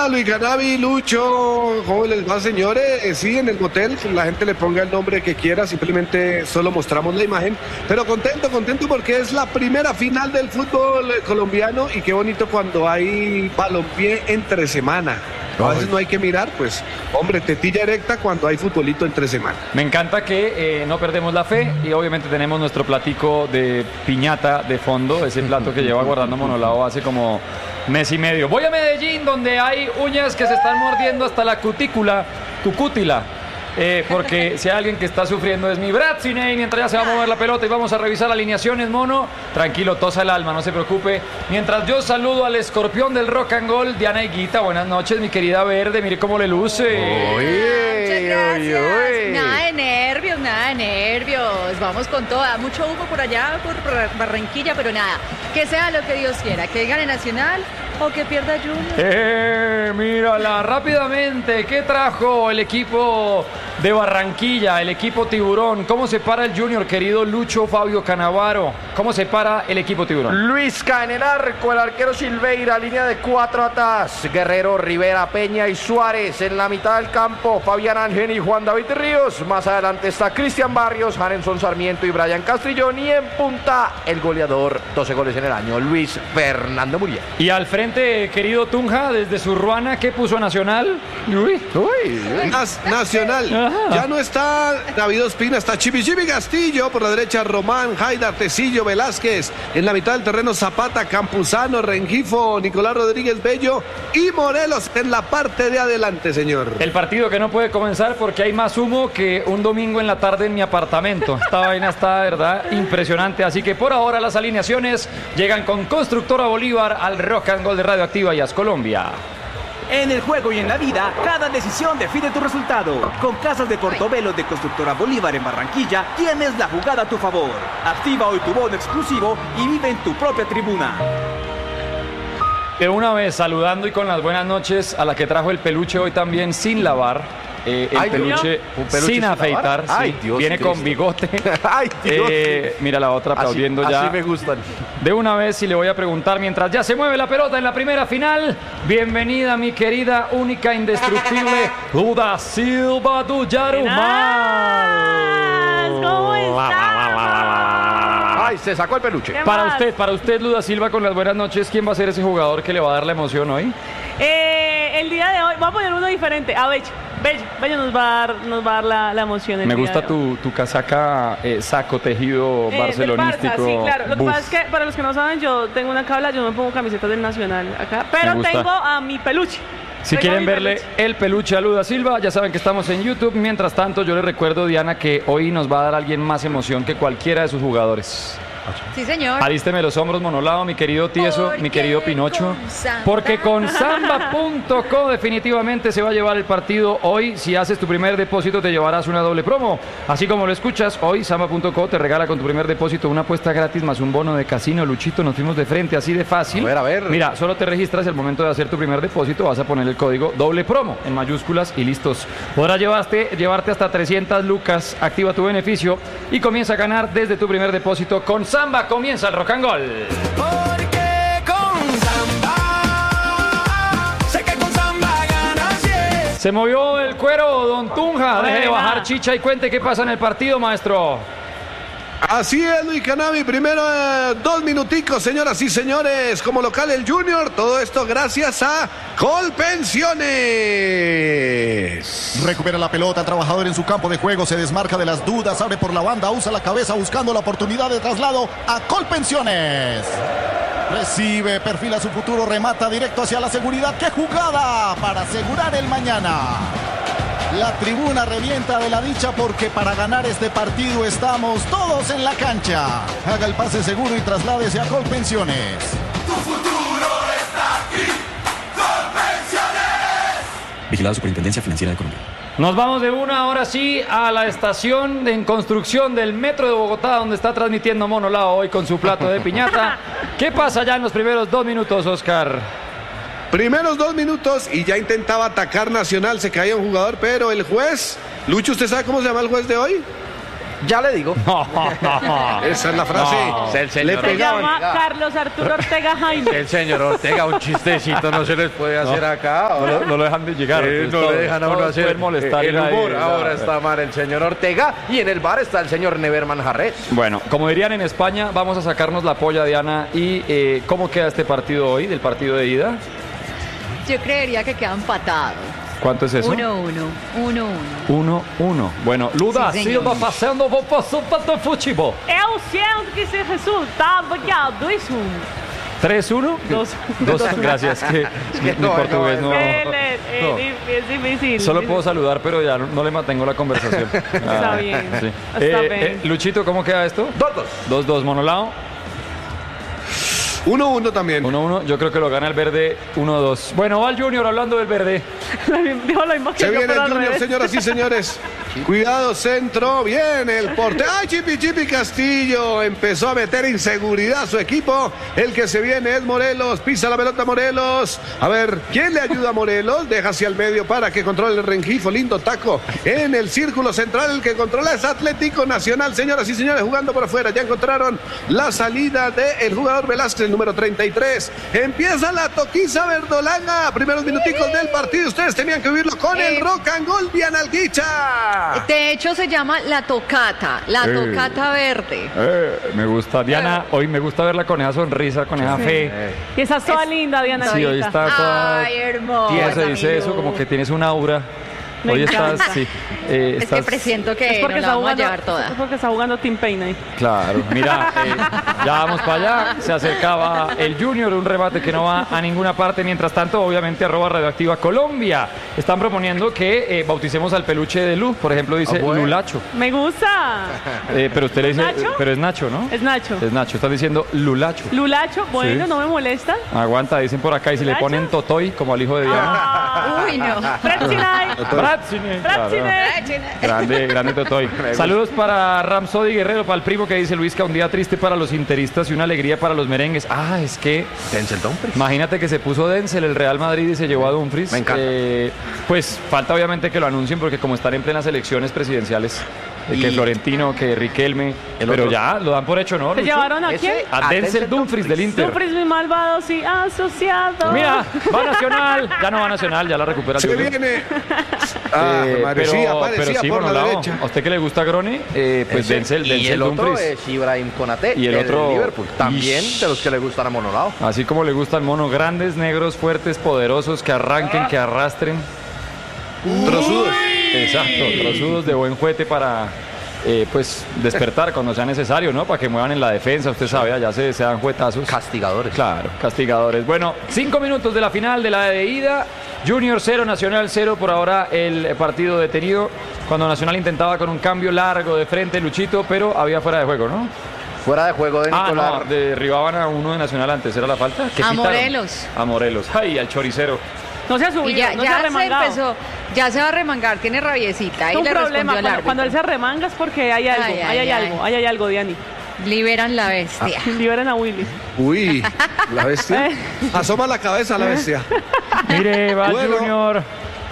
Luis Ganavi, Lucho, ¿cómo les va, señores? Sí, en el hotel, la gente le ponga el nombre que quiera, simplemente solo mostramos la imagen, pero contento porque es la primera final del fútbol colombiano y qué bonito cuando hay balompié entre semana. A veces no hay que mirar, pues, hombre, tetilla erecta cuando hay futbolito entre semana. Me encanta que no perdemos la fe y obviamente tenemos nuestro platico de piñata de fondo, ese plato que lleva guardando Monolao hace como mes y medio. Voy a Medellín, donde hay uñas que se están mordiendo hasta la cutícula, tu cútila. Porque si hay alguien que está sufriendo es mi Bratziney. Mientras ya se va a mover la pelota y vamos a revisar alineaciones, mono. Tranquilo, tosa el alma, no se preocupe. Mientras yo saludo al escorpión del rock and roll, Diana Higuita. Buenas noches, mi querida Verde. Mire cómo le luce. Muchas gracias. Nada de nervios. Vamos con toda. Mucho humo por allá, por Barranquilla, pero nada. Que sea lo que Dios quiera. Que gane Nacional o que pierda Junior. Mírala rápidamente. ¿Qué trajo el equipo de Barranquilla, el equipo Tiburón? ¿Cómo se para el Junior, querido Lucho Fabio Canavaro? ¿Cómo se para el equipo Tiburón? Luisca en el arco, el arquero Silveira, línea de 4 atrás. Guerrero, Rivera, Peña y Suárez en la mitad del campo. Fabián Ángel y Juan David Ríos. Más adelante está Cristian Barrios, Jarenson Sarmiento y Brian Castrillón. Y en punta, el goleador, 12 goles en el año, Luis Fernando Muriel. Y al frente, querido Tunja, desde su Ruana, ¿qué puso Nacional? Nacional. Ajá. Ya no está David Ospina, está Chibi Castillo. Por la derecha, Román, Haidar, Tecillo, Velázquez. En la mitad del terreno, Zapata, Campuzano, Rengifo, Nicolás Rodríguez Bello y Morelos en la parte de adelante, señor. El partido que no puede comenzar porque hay más humo que un domingo en la tarde en mi apartamento. Esta vaina está, verdad, impresionante. Así que por ahora las alineaciones llegan con Constructora Bolívar al Rock and Roll de Radioactiva y Colombia. En el juego y en la vida, cada decisión define tu resultado. Con Casas de Portobelo de Constructora Bolívar en Barranquilla, tienes la jugada a tu favor. Activa hoy tu bono exclusivo y vive en tu propia tribuna. De una vez, saludando y con las buenas noches a la que trajo el peluche hoy también sin lavar. Un peluche sin afeitar, sí. Ay, Dios, viene con bigote. Ay, Dios. Mira la otra aplaudiendo ya. Así me gustan. De una vez, y le voy a preguntar mientras ya se mueve la pelota en la primera final. Bienvenida, mi querida, única, indestructible Luda Silva do Yarumal. ¿Cómo está? Ay, se sacó el peluche. Para usted, Luda Silva, con las buenas noches, ¿quién va a ser ese jugador que le va a dar la emoción hoy? El día de hoy, voy a poner uno diferente. A Bello nos va a dar la emoción. Me gusta tu casaca, saco tejido barcelonístico. Sí, claro. Lo que pasa es que, para los que no saben, yo tengo una cabla, yo me pongo camisetas del Nacional acá. Pero tengo a mi peluche. Si quieren verle el peluche a Luda Silva, ya saben que estamos en YouTube. Mientras tanto, yo les recuerdo, Diana, que hoy nos va a dar alguien más emoción que cualquiera de sus jugadores. Sí, señor. Alísteme los hombros, Monolao, mi querido Tieso, mi querido Pinocho. Porque con Samba.co definitivamente se va a llevar el partido hoy. Si haces tu primer depósito te llevarás una doble promo. Así como lo escuchas, hoy Samba.co te regala con tu primer depósito una apuesta gratis más un bono de casino. Luchito, nos fuimos de frente, así de fácil. A ver. Mira, solo te registras al momento de hacer tu primer depósito, vas a poner el código doble promo en mayúsculas y listos. Podrás llevarte hasta 300 lucas. Activa tu beneficio y comienza a ganar desde tu primer depósito con Samba. Comienza el rock and roll. Porque con Samba, sé que con Samba ganas, yeah. Se movió el cuero, don Tunja. Deje de bajar chicha y cuente qué pasa en el partido, maestro. Así es, Luis Canavi. Primero 2 minuticos, señoras y señores. Como local el Junior, todo esto gracias a Colpensiones. Recupera la pelota, el trabajador en su campo de juego, se desmarca de las dudas, abre por la banda, usa la cabeza buscando la oportunidad de traslado a Colpensiones. Recibe, perfila su futuro, remata directo hacia la seguridad. ¡Qué jugada para asegurar el mañana! La tribuna revienta de la dicha porque para ganar este partido estamos todos en la cancha. Haga el pase seguro y trasládese a Colpensiones. Tu futuro está aquí. Colpensiones. Vigilado Superintendencia Financiera de Colombia. Nos vamos de una, ahora sí, a la estación en construcción del Metro de Bogotá, donde está transmitiendo Monolao hoy con su plato de piñata. ¿Qué pasa ya en los primeros 2 minutos, Oscar? Primeros 2 minutos y ya intentaba atacar Nacional, se caía un jugador, pero el juez, Lucho, ¿usted sabe cómo se llama el juez de hoy? Ya le digo. Esa es la frase. El señor Se pegaban. llama Carlos Arturo Ortega Jaime. El señor Ortega, un chistecito no se les puede hacer acá. No lo dejan de llegar. No le dejan a uno hacer pueden molestar el humor. ahí, Ahora está mal el señor Ortega y en el bar está el señor Neverman Jarret. Bueno, como dirían en España, vamos a sacarnos la polla, Diana. ¿Y cómo queda este partido hoy, del partido de ida? Yo creería que queda empatado. ¿Cuánto es eso? 1-1. 1-1. Bueno, Luda Sí, señor. Silva fazendo vou passar para o futebol. Eu siento que ese resultado ya 2-1. 3-1. Dos. Gracias. Que mi portugués no. Es difícil. Solo puedo saludar, pero ya no le mantengo la conversación. Está bien. Sí. Está bien. Luchito, ¿cómo queda esto? 2-2. 2-2, Monolao. 1-1 también. 1-1. Yo creo que lo gana el verde 1-2. Bueno, va el Junior hablando del verde. Dijo la misma que Se yo, viene pero el al Junior, revés. señoras y señores. Cuidado, centro. Viene el portero. ¡Ay, Chipi Castillo! Empezó a meter inseguridad a su equipo. El que se viene es Morelos. Pisa la pelota Morelos. A ver, ¿quién le ayuda a Morelos? Deja hacia el medio para que controle el Rengifo. Lindo taco en el círculo central. El que controla es Atlético Nacional. Señoras y señores, jugando por afuera. Ya encontraron la salida del jugador Velázquez, el número 33. Empieza la toquiza verdolaga. Primeros minuticos del partido. Ustedes tenían que vivirlo con el rock and roll Diana Alguicha. De hecho, se llama la tocata verde. Me gusta. Diana, hoy me gusta verla con esa sonrisa, con esa fe. Y esa es toda linda, Diana. Sí, hoy está toda... Ay, hermosa. ¿Cómo se dice mi eso? Lu. Como que tienes un aura. Me Hoy encanta. estás, sí. Es que presiento que Es porque nos la está vamos a jugando, llevar toda. es porque está jugando Team Pain ahí. Claro, mira, ya vamos para allá, se acercaba el Junior, un remate que no va a ninguna parte, mientras tanto, obviamente, @Radioactiva Colombia, están proponiendo que bauticemos al peluche de Lu, por ejemplo, dice bueno. Lulacho, Me gusta. pero usted le dice, ¿Nacho? pero es Nacho, ¿no? Es Nacho. Es Nacho, están diciendo Lulacho. Lulacho, bueno, Sí. no me molesta. Aguanta, dicen por acá, y si le ¿Lulacho? ponen Totoy, como al hijo de Diana. Uy, no. Pretzinay. Bratzine, claro. Pretzinay. Grande Totoy. Saludos para Ramsody Guerrero, para el primo que dice Luisca, un día triste para los interistas y una alegría para los merengues. Ah, es que Denzel Dumfries. imagínate que se puso Denzel, el Real Madrid, y se llevó a Dumfries. Me encanta. Pues falta obviamente que lo anuncien porque como están en plenas elecciones presidenciales, que Florentino, que Riquelme, pero otro. ya lo dan por hecho, ¿no? ¿Se Lucho? llevaron a quién? A Denzel Dumfries del Inter. Dumfries, mi malvado, sí, asociado. Mira, va Nacional, ya no va Nacional, ya la recupera el Se Junior. viene. Madre, sí, aparecía sí, por la Monolao, derecha. ¿a usted que le gusta Grone? Pues Denzel y el otro Dumfries. es Ibrahim Konaté, Y el otro- de Liverpool. También Ish. de los que le gustan a Monolao. Así como le gusta al mono, grandes, negros, fuertes, poderosos, que arranquen, que arrastren. Trozudos. Exacto, trozudos de buen juguete para pues despertar cuando sea necesario, ¿no? Para que muevan en la defensa, usted sabe, allá se dan juguetazos. Castigadores. Claro, castigadores. Bueno, 5 minutos de la final de la de ida. Junior 0, Nacional 0. Por ahora el partido detenido cuando Nacional intentaba con un cambio largo de frente, Luchito, pero había fuera de juego, ¿no? Fuera de juego de Nicolás. No, derribaban a uno de Nacional antes, ¿era la falta? ¿Qué A pitaron? Morelos. A Morelos. Ay, al choricero. No se ha subido, Y ya, no se ha ya se remangado. empezó, ya se va a remangar, tiene rabiecita. Es Y un le problema, respondió al árbitro. cuando él se remanga es porque hay algo, hay algo, Diani. Liberan la bestia. Liberen a Willy. Uy, la bestia. Asoma la cabeza la bestia. Mire, va Bueno. Junior.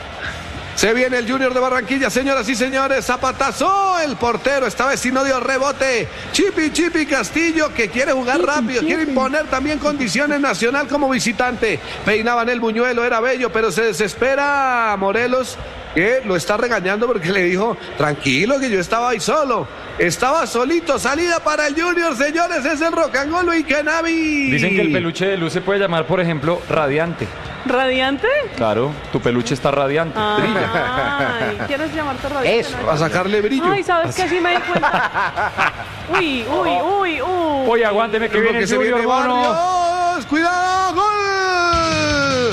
Se viene el Junior de Barranquilla, señoras y señores. Zapatazo, el portero. Esta vez sí no dio rebote. Chipi Castillo, que quiere jugar rápido, quiere imponer también condiciones Nacional como visitante. Peinaban el buñuelo, era bello, pero se desespera Morelos, que lo está regañando porque le dijo, tranquilo, que yo estaba ahí solo. Estaba solito. Salida para el Junior, señores. Es el Rocangolo y Kenavi. Dicen que el peluche de Luz se puede llamar, por ejemplo, radiante. ¿Radiante? Claro, tu peluche está radiante. Ay, ¿quieres llamarte radiante? Eso, Para sacarle brillo. Ay, ¿sabes qué? Sí me di cuenta. Uy. Oye, aguánteme que Lo viene que el se Junior, viene mono. Barrios. Cuidado, gol.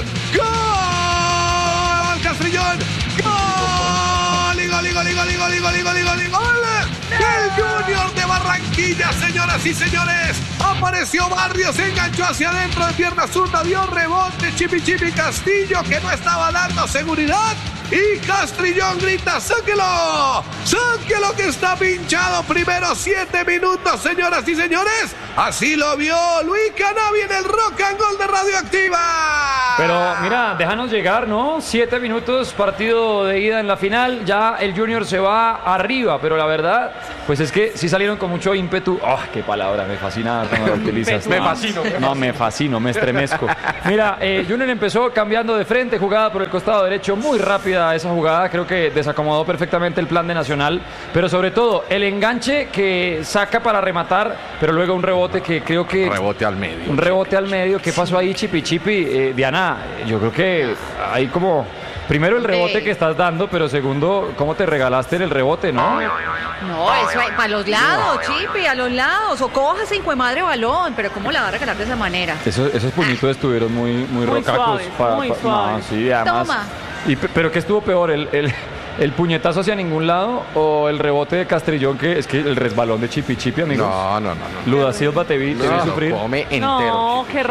Gol. Castrillón. Gol. Y gol. El Junior de Barranquilla, señoras y señores. Apareció Barrios, se enganchó hacia adentro de pierna zurda, dio rebote. Chipi Castillo, que no estaba dando seguridad. Y Castrillón grita: ¡sáquelo! ¡Sáquelo que está pinchado! Primero 7 minutos, señoras y señores. Así lo vio Luis Canavi en el Rock and Roll de Radioactiva. Pero mira, déjanos llegar, ¿no? 7 minutos, partido de ida en la final. Ya el Junior se va arriba, pero la verdad, pues es que sí salieron con mucho ímpetu. ¡Oh, qué palabra! Me fascina cuando la utilizas. Me fascino. No, me fascino, me estremezco. Mira, Junior empezó cambiando de frente, jugada por el costado derecho, muy rápida esa jugada. Creo que desacomodó perfectamente el plan de Nacional, pero sobre todo el enganche que saca para rematar, pero luego un rebote que creo que... Rebote al medio. Un rebote al medio. ¿Qué pasó ahí, Chipi? Diana, yo creo que hay como... Primero el rebote que estás dando, pero segundo, ¿cómo te regalaste en el rebote, no? No, eso es para los lados, Chipi, a los lados. O cojas hijo de madre balón, pero ¿cómo la va a regalar de esa manera? Esos puñitos estuvieron muy rocacos. Muy suaves. No, sí, además. Toma. Pero ¿qué estuvo peor? ¿El puñetazo hacia ningún lado o el rebote de Castrillón, que es que el resbalón de Chipi, amigos? No. Luda Silva te vi sufrir. Come entero. No, qué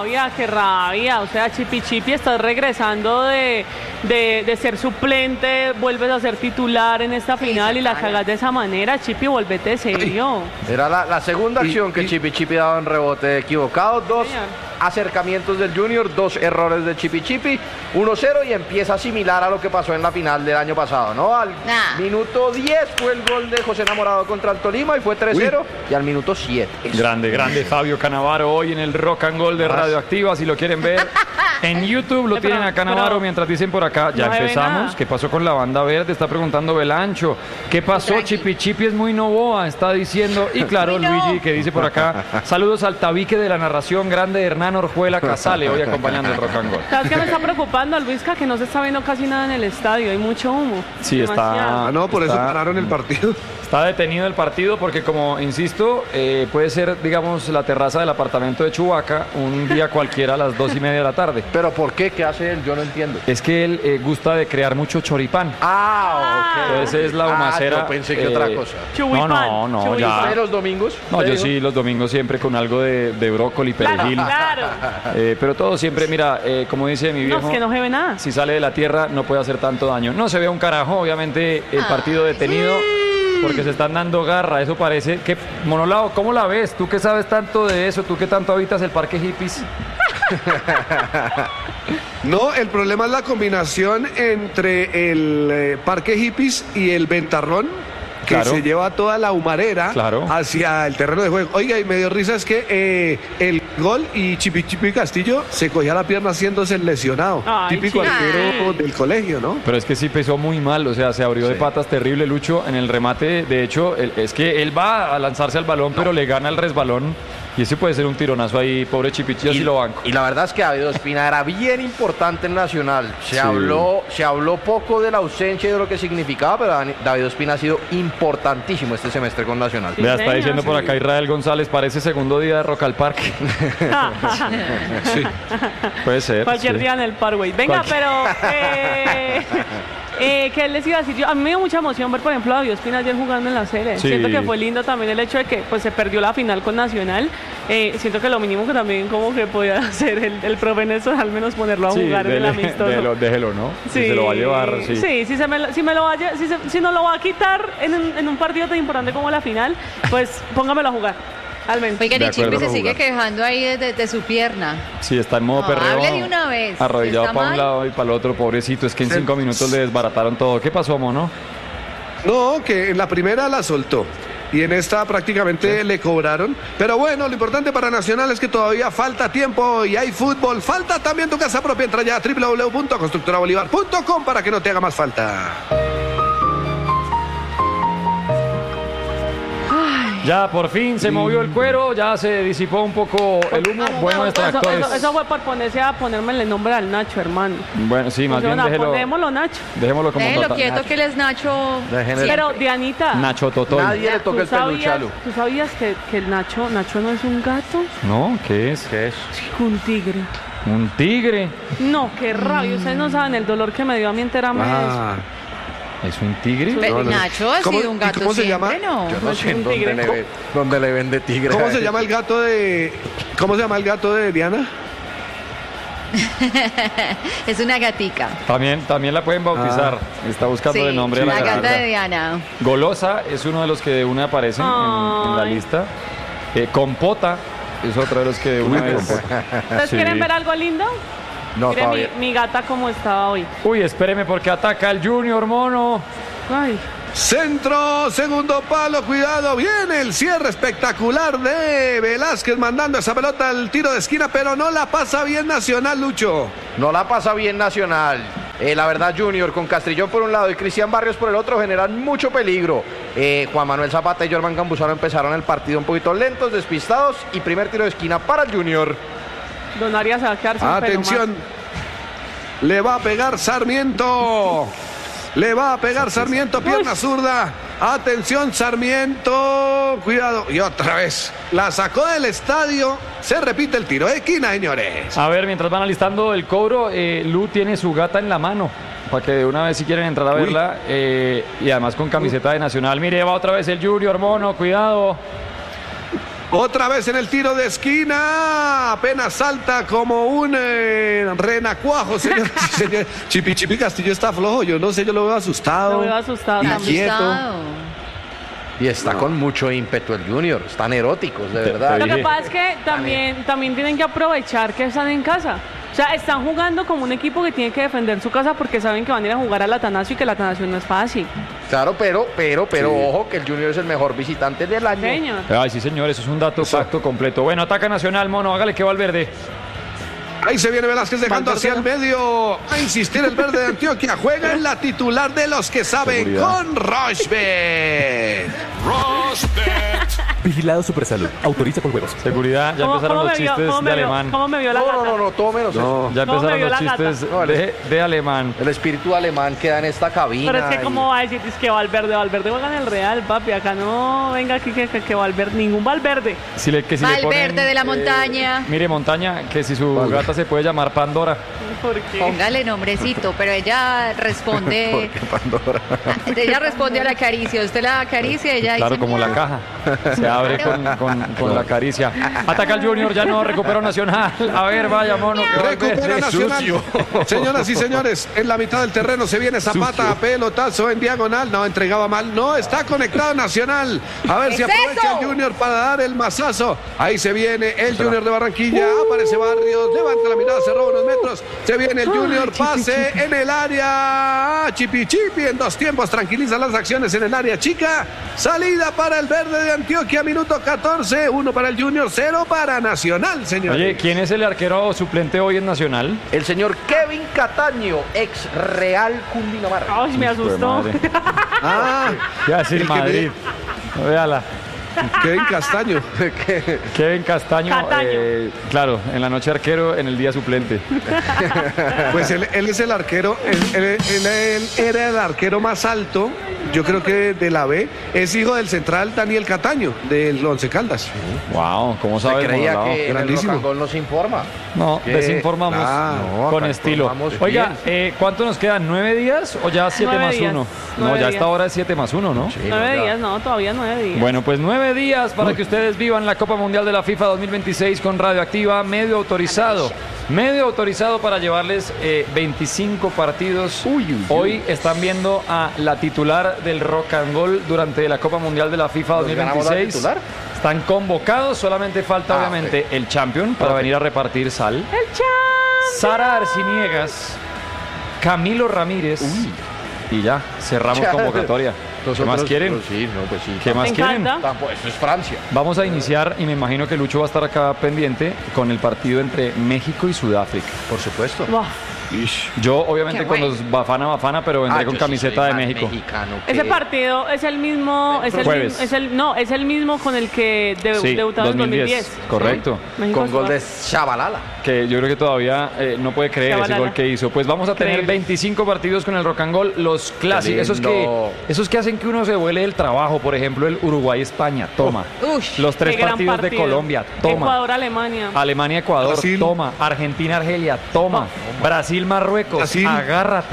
rabia. O sea, Chipi, estás regresando de ser suplente, vuelves a ser titular en esta final y la cagas de esa manera. Chipi, vuélvete serio. Era la segunda acción que Chipi daba en rebote equivocado. 2 acercamientos del Junior, 2 errores de Chipi, 1-0, y empieza similar a lo que pasó en la final del año pasado, ¿no? Al minuto 10 fue el gol de José Enamorado contra el Tolima y fue 3-0, y al minuto 7. Grande Fabio Canavaro hoy en el Rock and Roll de Radioactiva. Si lo quieren ver en YouTube, lo tienen a Canavaro. Mientras dicen por acá, ya no empezamos. ¿Qué pasó con la banda verde? Está preguntando Belancho. ¿Qué pasó? Chipi es muy novoa, está diciendo. Y claro, Luigi, que dice por acá: saludos al tabique de la narración grande de Hernán Orjuela Casale, hoy acompañando el Rock and Roll. ¿Sabes qué me está preocupando, Luisca? Que no se está viendo casi nada en el estadio, hay mucho humo. Sí, demasiado. No, por eso pararon el partido. Está detenido el partido porque, como insisto, puede ser, digamos, la terraza del apartamento de Chubaca un día cualquiera a las 2:30 de la tarde. ¿Pero por qué? ¿Qué hace él? Yo no entiendo. Es que él gusta de crear mucho choripán. Ok. Entonces es la humacera. Yo pensé que otra cosa. No, ya. ¿Usted los domingos? No, yo sí, los domingos siempre con algo de brócoli, perejil. Claro. Pero todo siempre, mira, como dice mi viejo, No, es que no se ve nada. si sale de la tierra no puede hacer tanto daño. No se ve un carajo, obviamente, el partido detenido porque se están dando garra, eso parece. Que, Monolao, ¿cómo la ves? Tú que sabes tanto de eso, tú que tanto habitas el parque hippies. No, el problema es la combinación entre el parque hippies y el ventarrón, que Claro. se lleva toda la humarera Claro. hacia el terreno de juego. Oiga, y me dio risa es que el gol y Chipi Castillo se cogía la pierna haciéndose el lesionado. Ay, Típico Chipi. arquero del colegio, ¿no? Pero es que sí pesó muy mal, o sea, se abrió de patas terrible Lucho en el remate. De hecho, es que él va a lanzarse al balón, pero le gana el resbalón. Y ese puede ser un tironazo ahí, pobre Chipichi, así lo banco. Y la verdad es que David Ospina era bien importante en Nacional. Se habló poco de la ausencia y de lo que significaba, pero David Ospina ha sido importantísimo este semestre con Nacional. Vea, está diciendo por acá Israel González, parece segundo día de Rock al Parque. Sí, puede ser. Cualquier sí. día en el Parkway. Venga, pero ¿qué les iba a decir? A mí me dio mucha emoción ver, por ejemplo, a David Ospina ayer jugando en la serie. Sí. Siento que fue lindo también el hecho de que pues, se perdió la final con Nacional. Siento que lo mínimo que también como que podía hacer el profe Nelson, al menos ponerlo a jugar en el amistoso. Déjelo, ¿no? Sí. Si se lo va a llevar, sí. Sí, si no lo va a quitar en un partido tan importante como la final, pues póngamelo a jugar. Al menos. Oigan, De y Chipi acuerdo, se no sigue jugar. quejando ahí de su pierna. Sí, está en modo No, perreo. hable de una vez. Arrodillado ¿Está para un mal? lado y para el otro, pobrecito. Es que en 5 minutos le desbarataron todo. ¿Qué pasó, mono? No, que en la primera la soltó. Y en esta prácticamente le cobraron. Pero bueno, lo importante para Nacional es que todavía falta tiempo y hay fútbol. Falta también tu casa propia. Entra ya a www.constructorabolivar.com para que no te haga más falta. Ya por fin se movió el cuero, ya se disipó un poco el humo. Buenos extractores. Eso fue por ponerme el nombre al Nacho, hermano. Bueno, sí, más bien Démoslo, Nacho. dejémoslo como Déjelo nota. quieto que él es Nacho. Déjenle- Pero, Dianita, Nacho Totoy. Nadie le toca el peluche a Lu. ¿tú sabías que el Nacho no es un gato? ¿No? ¿Qué es? ¿Qué es? Un tigre. Un tigre. No, qué rabia. Ustedes no saben el dolor que me dio a mí enterarme de eso. ¿Es un tigre? Pero Nacho ha ¿Cómo- sido un y gato cómo se siempre, llama? ¿no? Yo no Pues sé en un tigre. dónde le vende tigre. ¿Cómo se llama el gato de... ¿Cómo se llama el gato de Diana? Es una gatica. También la pueden bautizar. Está buscando Sí, el nombre de la la gata gata. de Diana. Golosa es uno de los que de una aparecen en la Ay. lista. Compota es otro de los que de una vez. ¿Ustedes Sí. quieren ver algo lindo? No, Mire todavía. mi gata como estaba hoy. Uy, espéreme porque ataca el Junior, mono. Ay, Centro, segundo palo, cuidado, viene el cierre espectacular de Velázquez mandando esa pelota al tiro de esquina, pero no la pasa bien Nacional, Lucho. No la pasa bien Nacional. La verdad, Junior con Castrillón por un lado y Cristian Barrios por el otro generan mucho peligro. Juan Manuel Zapata y Jorman Campuzano empezaron el partido un poquito lentos, despistados y primer tiro de esquina para el Junior. Don Arias se va a quedar sin pelo Atención, le va a pegar Sarmiento. Le va a pegar Sarmiento, pierna zurda. Atención, Sarmiento. Cuidado. Y otra vez. La sacó del estadio. Se repite el tiro de esquina, señores. A ver, mientras van alistando el cobro, Lu tiene su gata en la mano. Para que de una vez si quieren entrar a verla. Y además con camiseta de Nacional. Mire, va otra vez el Junior, mono. Cuidado. Otra vez en el tiro de esquina. Apenas salta como un renacuajo, señor. Señor. Chipi Castillo está flojo. Yo no sé, yo lo veo asustado. Lo veo asustado. Inquieto. Asustado. Y está con mucho ímpetu el Junior. Están eróticos, de verdad. Lo dije. que pasa es que también tienen que aprovechar que están en casa. O sea, están jugando como un equipo que tiene que defender su casa porque saben que van a ir a jugar al Atanasio y que el Atanasio no es fácil. Claro, pero ojo que el Junior es el mejor visitante del año. Señor. Ay, sí, señor, eso es un dato exacto, completo. Bueno, ataca Nacional, mono. Hágale que va al verde. Ahí se viene Velázquez dejando Valverde, hacia el medio. A insistir el verde de Antioquia. Juega en la titular de los que saben Seguridad. con Rochbet. Vigilado Supersalud. Autoriza con juegos. Seguridad, ya empezaron los chistes de alemán. ¿Cómo me vio la gata? No, todo menos eso. Ya ¿Cómo me empezaron vio los la gata? chistes No, de alemán. El espíritu alemán queda en esta cabina. Pero es que y- cómo va a decir, es que Valverde juega en el Real, papi, acá no venga aquí que Valverde, ningún Valverde. Si le Valverde ponen, de la montaña. Mire, montaña, que si su gata se puede llamar Pandora. ¿Por qué? Póngale nombrecito, pero ella responde. Ella responde a la caricia. Usted la acaricia y ella Claro, dice. como la "Miau". caja. Se abre con la caricia. Ataca el Junior, ya no recupera Nacional. A ver, vaya, mono. que va al Recupera verde. Nacional. Señoras y señores, en la mitad del terreno se viene Zapata, pelotazo en diagonal. No, entregaba mal. No, está conectado Nacional. A ver ¿Qué si es aprovecha eso? el Junior para dar el mazazo. Ahí se viene el Junior de Barranquilla. Aparece Barrios, levanta la mirada, se roba unos metros. Se viene el Junior, pase en el área. Chipi en dos tiempos. Tranquiliza las acciones en el área chica. Salida para el verde de Antioquia, minuto 14. 1 para el Junior, 0 para Nacional, señor. Oye, ¿quién es el arquero suplente hoy en Nacional? El señor Kevin Cataño, ex Real Cundinamarca. Ay, me asustó. Madre. Ah, ¿Qué va a decir El que Madrid? Véala. Kevin Castaño. Kevin Castaño, Cataño. claro, en la noche arquero, en el día suplente. Pues él es el arquero, él era el arquero más alto, yo creo que de la B. Es hijo del central Daniel Cataño, del Once Caldas. Wow, ¿cómo Se sabes? creía Monolao? que en el grandísimo. Rock and Roll nos informa. No, ¿Qué? desinformamos Ah, no, con acá estilo. informamos Oiga, bien. ¿cuánto nos quedan? ¿9 días o ya 7 9 más días. 1? No, 9 ya a días. esta hora es 7 más 1, ¿no? Sí, 9 ya. días, no, todavía 9 días. Bueno, pues 9 días para que ustedes vivan la Copa Mundial de la FIFA 2026 con Radioactiva, medio autorizado. Medio autorizado para llevarles 25 partidos. Hoy están viendo a la titular del Rock and Roll durante la Copa Mundial de la FIFA ¿Nos ganamos la 2026. titular? Están convocados, solamente falta Ah, obviamente el Champion para venir a repartir sal. ¡El champ! Sara Arciniegas, Camilo Ramírez y ya, cerramos convocatoria. ¿Qué más quieren? Sí, no, pues sí. ¿Qué más Me quieren? encanta. Tampoco, eso es Francia. Vamos a iniciar y me imagino que Lucho va a estar acá pendiente con el partido entre México y Sudáfrica. Por supuesto. Buah. Yo obviamente Qué con bueno. los Bafana, pero vendré Ah, con yo sí camiseta soy de más México. mexicano Ese que- partido es el mismo, Jueves. es el mismo con el que Sí, debutaron en 2010. correcto. México Con gol de Sudáfrica. Shabalala. Que yo creo que todavía no puede creer ese Chavalala. gol que hizo. Pues vamos a tener Increíble. 25 partidos con el Rock and Roll, los clásicos, lindo. esos que hacen que uno se vuele del trabajo, por ejemplo el Uruguay-España, toma. Ush, Los 3 Qué gran partidos de partido. Colombia, toma. Ecuador-Alemania. Alemania-Ecuador, Brasil. toma. Argentina-Argelia, toma. Brasil-Marruecos, Brasil. agárrate.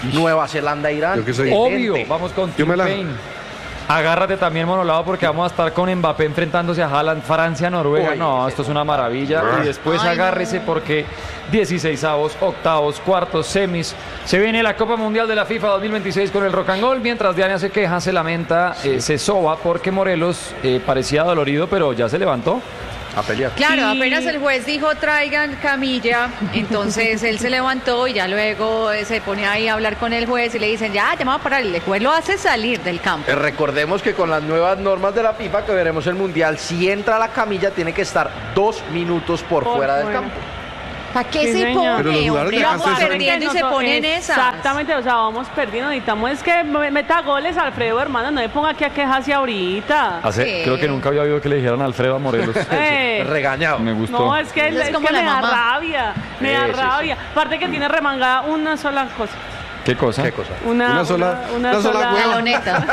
Nueva Zelanda, Irán. Yo que soy- Obvio, vamos con Yo me la- Tim Payne. Agárrate también, Monolado, porque vamos a estar con Mbappé enfrentándose a Haaland, Francia, Noruega. Uy, No, esto es una maravilla. Y después Ay, agárrese no. porque 16avos, octavos, cuartos, semis. Se viene la Copa Mundial de la FIFA 2026 con el Rock and Roll. Mientras Diana se queja, se lamenta, se soba porque Morelos parecía dolorido, pero ya se levantó. A pelear. Claro, Y- apenas el juez dijo traigan camilla, entonces él se levantó y ya luego se pone ahí a hablar con el juez y le dicen, ya vamos a parar. El juez lo hace salir del campo. Recordemos que con las nuevas normas de la FIFA que veremos el Mundial, si entra a la camilla tiene que estar 2 minutos por fuera del campo. ¿Para qué Sí, se señor. pone, Pero los jugadores hombre? de Vamos Castro perdiendo y se ponen esas. Exactamente, o sea, vamos perdiendo. Necesitamos es que meta goles, Alfredo, hermano. No me ponga aquí a quejarse ahorita. Creo que nunca había oído que le dijeran a Alfredo a Morelos. Regañado. Me gustó. No, es que, Es es como que la me da mamá. rabia. Me da Sí, sí, rabia. Aparte que tiene remangada una sola cosa. ¿Qué cosa? ¿Qué cosa? Una sola hueva. Taloneta.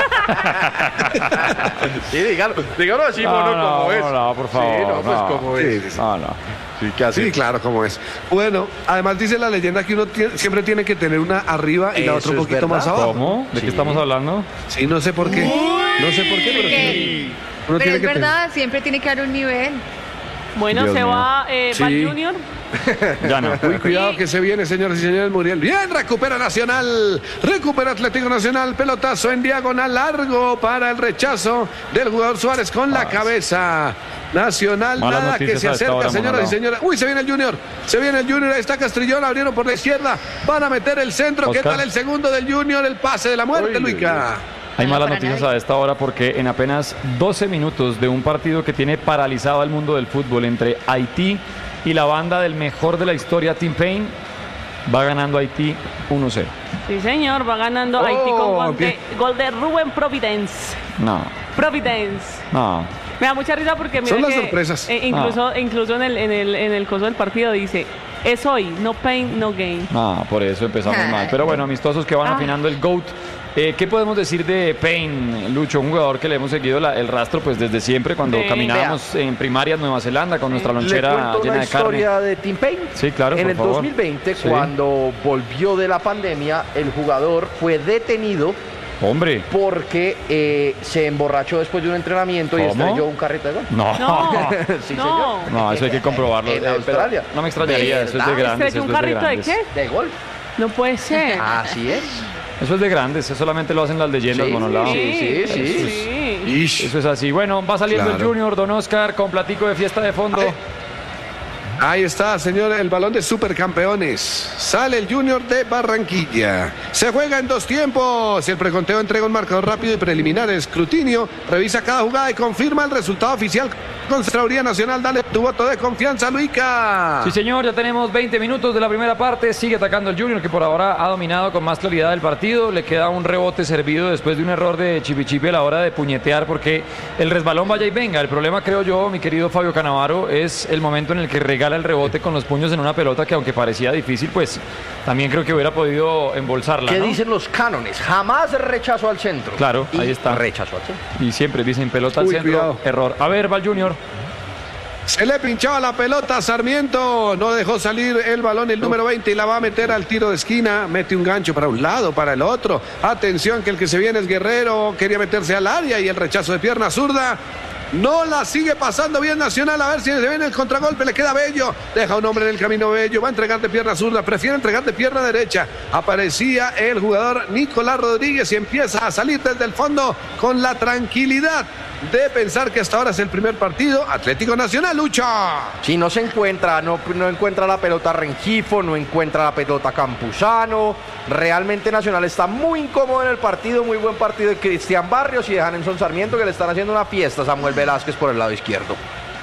Sí, dígalo así, mono, como es. No, por favor. Sí, no, pues no. como es. Sí, sí. No. Sí, ¿qué hace? Sí, claro, como es. Bueno, además dice la leyenda que uno siempre tiene que tener una arriba y la Eso otra un es poquito verdad. más abajo. ¿Cómo? ¿De qué estamos hablando? Sí, no sé por qué. No sé por qué, pero sí. Uno Pero tiene es que tener. verdad, siempre tiene que haber un nivel. Bueno, Dios se mío. va Sí. Val Junior. Ya no. Uy, cuidado que se viene, señores y señores, Muriel. Bien, recupera Nacional. Recupera Atlético Nacional. Pelotazo en diagonal largo para el rechazo del jugador Suárez con la cabeza. Nacional, Malas nada que noticias se a esta acerca, hora, señoras y Monolao. señores. Uy, se viene el Junior. Se viene el Junior. Ahí está Castrillón. Abrieron por la izquierda. Van a meter el centro. ¿Qué Oscar. tal el segundo del Junior? El pase de la muerte, Uy, Luica. Hay No, malas para noticias nadie. a esta hora porque en apenas 12 minutos de un partido que tiene paralizado al mundo del fútbol entre Haití y la banda del mejor de la historia, Tim Payne, va ganando Haití 1-0. Sí, señor, va ganando Oh, Haití con bien. gol de Rubén Providence. No, Providence. no. Me da mucha risa porque mira Son las que, sorpresas. incluso en el coso del partido dice, es hoy, no pain, no gain. No, por eso empezamos mal. Pero bueno, amistosos que van afinando el GOAT. ¿Qué podemos decir de Payne, Lucho? Un jugador que le hemos seguido el rastro pues desde siempre, cuando Sí. caminábamos en primaria en Nueva Zelanda con nuestra Le lonchera cuento llena una de carne. historia de Tim Payne. Sí, claro, En por el favor. 2020, Sí. cuando volvió de la pandemia, el jugador fue detenido Hombre, porque se emborrachó después de un entrenamiento y ¿Cómo? estrelló un carrito de gol. no. No, Sí, no. señor. No, eso hay que comprobarlo. En Pero Australia. no me extrañaría, eso es de ¿Verdad? grandes. ¿Estrelló un eso es de carrito de grandes. qué? De gol. No puede ser. Así es. Eso es de grandes, eso solamente lo hacen las leyendas, Sí, Monolao. sí, sí. sí. Ish. Eso es así. Bueno, va saliendo el Claro. Junior, Don Oscar, con platico de fiesta de fondo. Ahí está, señor, el balón de supercampeones. Sale el Junior de Barranquilla. Se juega en 2 tiempos. El preconteo entrega un marcador rápido y preliminar. El escrutinio revisa cada jugada y confirma el resultado oficial. Contraloría Nacional, dale tu voto de confianza, Luica. Sí, señor, ya tenemos 20 minutos de la primera parte. Sigue atacando el Junior, que por ahora ha dominado con más claridad el partido. Le queda un rebote servido después de un error de Chipichipi a la hora de puñetear, porque el resbalón vaya y venga. El problema, creo yo, mi querido Fabio Canavaro, es el momento en el que regala el rebote con los puños en una pelota que, aunque parecía difícil, pues también creo que hubiera podido embolsarla, ¿Qué ¿no? dicen los cánones? Jamás rechazo al centro. Claro, Y ahí está. Rechazo al centro. Y siempre dicen pelota al Uy, centro, cuidado. error. A ver, va el Junior. Se le pinchaba la pelota a Sarmiento. No dejó salir el balón el número 20 y la va a meter al tiro de esquina. Mete un gancho para un lado, para el otro. Atención que el que se viene es Guerrero. Quería meterse al área y el rechazo de pierna zurda. No la sigue pasando bien Nacional. A ver si se viene el contragolpe. Le queda Bello. Deja un hombre en el camino Bello. Va a entregar de pierna zurda. Prefiere entregar de pierna derecha. Aparecía el jugador Nicolás Rodríguez y empieza a salir desde el fondo con la tranquilidad de pensar que hasta ahora es el primer partido. Atlético Nacional, Lucha. Si no se encuentra, no encuentra la pelota Rengifo, no encuentra la pelota Campuzano. Realmente Nacional está muy incómodo en el partido. Muy buen partido de Cristian Barrios y de Hanenson Sarmiento, que le están haciendo una fiesta a Samuel Velázquez por el lado izquierdo.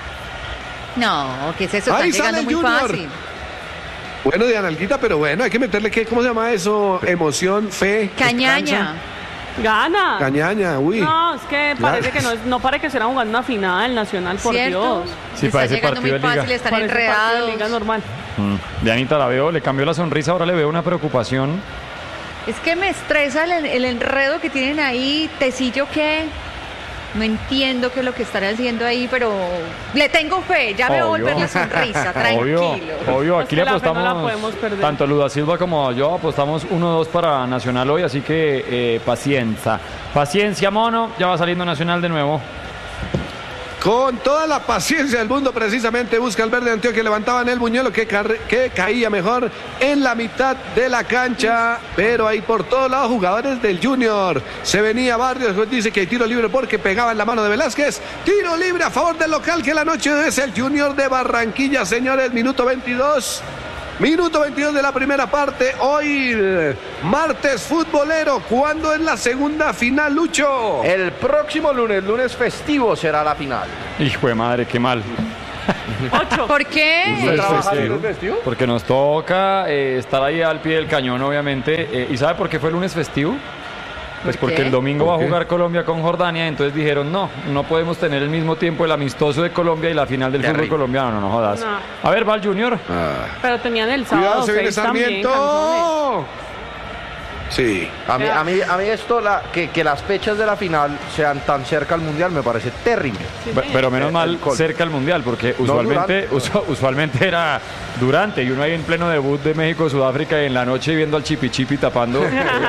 No, ¿qué es eso? Ahí Están sale llegando muy el Junior. fácil. Bueno, de Analguita, pero bueno, hay que meterle, ¿cómo se llama eso? Emoción, fe. Cañaña. Gana. Cañaña, uy. No, es que parece que no parece que será jugando una final nacional, por ¿Cierto? Dios. Sí, Está parece llegando muy partido de liga. fácil, están Parece partido de enredados. liga normal. De Anita la veo, le cambió la sonrisa, ahora le veo una preocupación. Es que me estresa el enredo que tienen ahí. Tecillo, ¿qué? No entiendo qué es lo que están haciendo ahí, pero le tengo fe. Ya me voy a volver la sonrisa, tranquilo. Obvio, aquí le la fe no la apostamos, podemos perder. tanto Luda Silva como yo apostamos 1-2 para Nacional hoy, así que paciencia, mono, ya va saliendo Nacional de nuevo. Con toda la paciencia del mundo, precisamente busca el verde Antioquia, levantaban el buñuelo que caía mejor en la mitad de la cancha, pero ahí por todos lados jugadores del Junior. Se venía Barrios, dice que hay tiro libre porque pegaba en la mano de Velázquez. Tiro libre a favor del local, que la noche es el Junior de Barranquilla, señores, minuto 22. Minuto 22 de la primera parte. Hoy, martes futbolero. ¿Cuándo es la segunda final, Lucho? El próximo lunes festivo, será la final. Hijo de madre, qué mal. 8. ¿Por qué? ¿Usted trabaja el lunes festivo? Porque nos toca estar ahí al pie del cañón, obviamente. ¿Y sabe por qué fue el lunes festivo? Pues ¿Por porque qué? el domingo va a ¿Por qué? jugar Colombia con Jordania, entonces dijeron, no podemos tener el mismo tiempo el amistoso de Colombia y la final del Terrible. fútbol colombiano, no jodas. No. A ver, va el Junior. Pero tenían el sábado Cuidado, se viene 6 también, canzones. Sarmiento. Sí. A mí esto, que las fechas de la final sean tan cerca al Mundial me parece terrible. Sí, Pero menos mal Alcohol. cerca al Mundial, porque usualmente, durante. usualmente era durante, y uno ahí en pleno debut de México-Sudáfrica y en la noche viendo al Chipi Chipi tapando.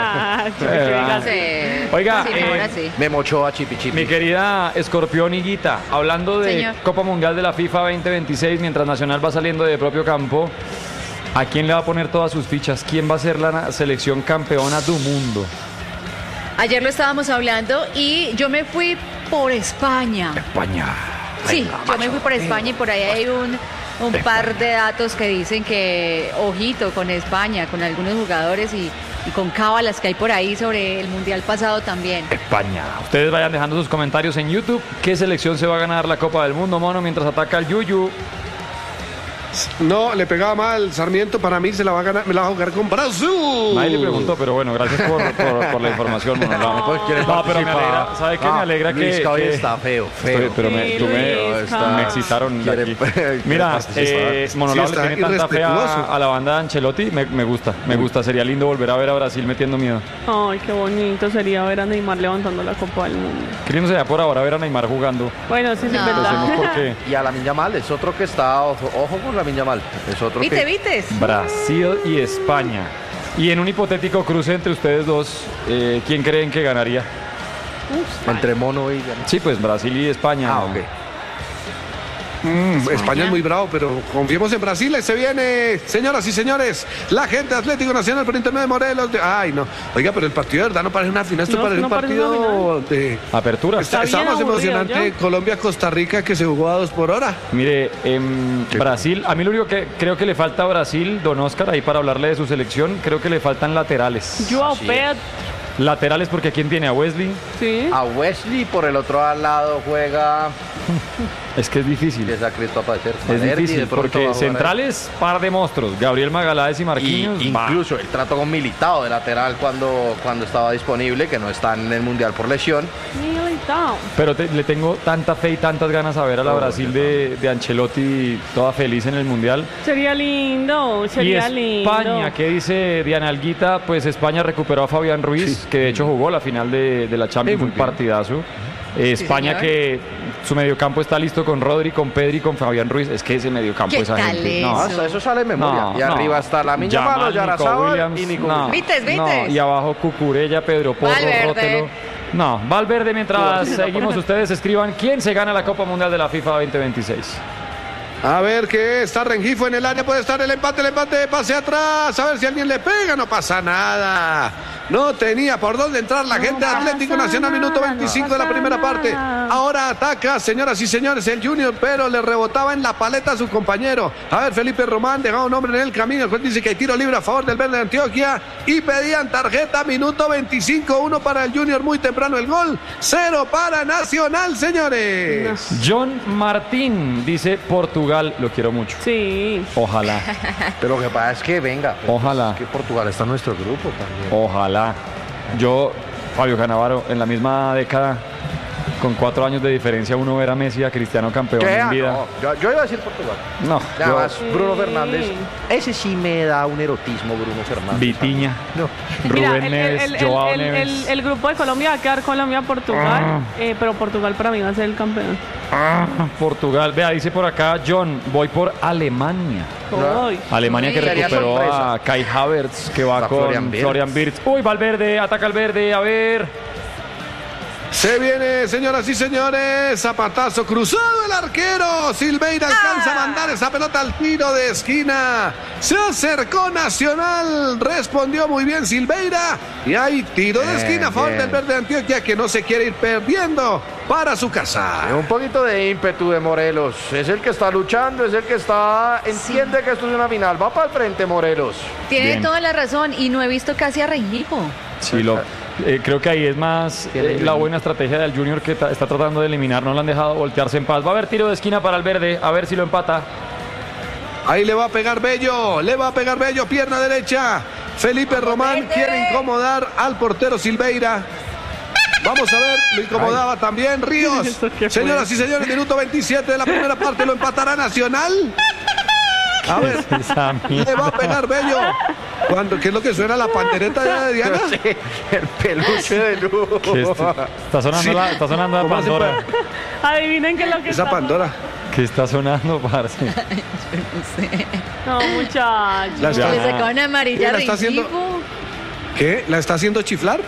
Sí. Oiga, Sí, ahora sí. Me mochó a Chipi Chipi. Mi querida Escorpión Higuita, hablando de Señor. Copa Mundial de la FIFA 2026, mientras Nacional va saliendo de propio campo, ¿a quién le va a poner todas sus fichas? ¿Quién va a ser la selección campeona del mundo? Ayer lo estábamos hablando y yo me fui por España. España. Sí, yo me fui por España y por ahí hay un par de datos que dicen que, ojito, con España, con algunos jugadores y con cábalas que hay por ahí sobre el Mundial pasado también. España. Ustedes vayan dejando sus comentarios en YouTube. ¿Qué selección se va a ganar la Copa del Mundo, mono, mientras ataca el Yuyu? No, le pegaba mal Sarmiento. Para mí se la va a ganar, me la va a jugar con Brasil. Nadie le preguntó, pero bueno, gracias por la información, mono. No, pero me alegra, ¿sabe qué? Me alegra que... Luis, hoy que- está feo. Pero Sí, Luis, me excitaron de aquí. Quiere Mira, participar. Monolao Sí, le está tiene tanta fe irrespetuoso. a la banda de Ancelotti. Me gusta. Sería lindo volver a ver a Brasil metiendo miedo. Ay, qué bonito sería ver a Neymar levantando la Copa del Mundo. Qué lindo sería por ahora ver a Neymar jugando. Bueno, sí, sí, es No. Pensemos verdad. por qué. Y a Lamine Yamal es otro que está, ojo con Lamine Yamal. Es otro ¿Viste, que... viste? Brasil y España. Y en un hipotético cruce entre ustedes dos, ¿quién creen que ganaría? Entre Mono y... Sí, pues Brasil y España. Ah, ok. España es muy bravo, pero confiemos en Brasil. Ahí se viene, señoras y señores, la gente de Atlético Nacional por internet de Morelos. Ay, no. Oiga, pero el partido de verdad no parece una final. Esto No, parece no un parece una partido de... Apertura. Está Está bien más aburrido, emocionante ¿ya? Colombia-Costa Rica, que se jugó a 2 por hora. Mire, Brasil, a mí lo único que creo que le falta a Brasil, don Oscar, ahí para hablarle de su selección, creo que le faltan laterales. Joao Así Pet, Laterales porque ¿quién tiene? A Wesley. sí. A Wesley por el otro lado juega... Es que es difícil. Empieza Cristo a aparecer. Es Valerdi, de difícil pronto va porque a jugar ahí. centrales, par de monstruos. Gabriel Magaláes y Marquinhos. Y va. incluso el trato con Militao de lateral cuando estaba disponible, que no está en el Mundial por lesión. Militao. Pero le tengo tanta fe y tantas ganas a ver a la Brasil de Ancelotti toda feliz en el Mundial. Sería lindo, sería y lindo. España, ¿qué dice Diana Alguita? Pues España recuperó a Fabián Ruiz, que de hecho jugó la final de la Champions, un partidazo. España señor. que su mediocampo está listo con Rodri, con Pedri, con Fabián Ruiz. Es que ese mediocampo, ¿Qué esa tal gente. eso? No, Eso sale en memoria. no, y arriba está Lamine Yamal, Nico Oyarzabal Williams, y Nico no, Williams. ¿Vites? no, y abajo Cucurella, Pedro Porro, Valverde. Rótelo. No, Valverde, mientras seguimos, ustedes escriban quién se gana la Copa Mundial de la FIFA 2026. A ver qué está Rengifo en el área, puede estar el empate, pase atrás, a ver si alguien le pega, no pasa nada. No tenía por dónde entrar la gente de Atlético Nacional, minuto 25 de la primera parte. Ahora ataca, señoras y señores, el Junior, pero le rebotaba en la paleta a su compañero. A ver, Felipe Román dejaba un hombre en el camino, el juez dice que hay tiro libre a favor del Verde de Antioquia y pedían tarjeta, minuto 25, 1 para el Junior, muy temprano el gol, 0 para Nacional, señores. John Martín dice Portugal, lo quiero mucho. Sí. Ojalá, Pero lo que pasa es que venga. Ojalá. Es que Portugal está en nuestro grupo también. ojalá. Yo, Fabio Cannavaro, en la misma década, con 4 años de diferencia uno ver a Messi y a Cristiano campeón ¿Qué? en vida. No, yo iba a decir Portugal. No, Además, Bruno Fernández, ese sí me da un erotismo, Bruno Fernández. Vitiña, No. Mira, Rubén Neves, Joao Neves. el grupo de Colombia va a quedar Colombia-Portugal, pero Portugal para mí va a ser el campeón. Portugal, vea, dice por acá John, voy por Alemania. Uy. Alemania que Sería recuperó sorpresa. a Kai Havertz, que va A con Florian Wirtz. Florian Wirtz. Uy, Valverde, ataca al verde, a ver. Se viene, señoras y señores, zapatazo cruzado el arquero. Silveira alcanza a mandar esa pelota al tiro de esquina. Se acercó Nacional, respondió muy bien Silveira. Y hay tiro de esquina a favor del Verde de Antioquia, que no se quiere ir perdiendo para su casa. Un poquito de ímpetu de Morelos. Es el que está luchando, es el que entiende que esto es una final. Va para el frente Morelos. Tiene Bien. toda la razón y no he visto casi a Rengifo. Sí, creo que ahí es más la buena estrategia del Junior que está tratando de eliminar. No lo han dejado voltearse en paz. Va a haber tiro de esquina para el verde, a ver si lo empata. Ahí le va a pegar Bello, pierna derecha. Felipe Román quiere incomodar al portero Silveira. Vamos a ver, lo incomodaba también Ríos. ¿Eso qué fue? Señoras y señores, minuto 27 de la primera parte, lo empatará Nacional. A ver, Esa le va a mierda. pegar Bello. ¿Qué es lo que suena la pandereta de Diana? Sí, el peluche de lujo. ¿Qué está sonando Sí. está sonando la ¿Cómo hace Pandora. Adivinen qué es lo que Esa está Pandora. ¿Qué está sonando, parce? No, muchachos. La está- Le sacó una amarilla a ¿La está haciendo? Rengifo. ¿Qué? ¿La está haciendo chiflar?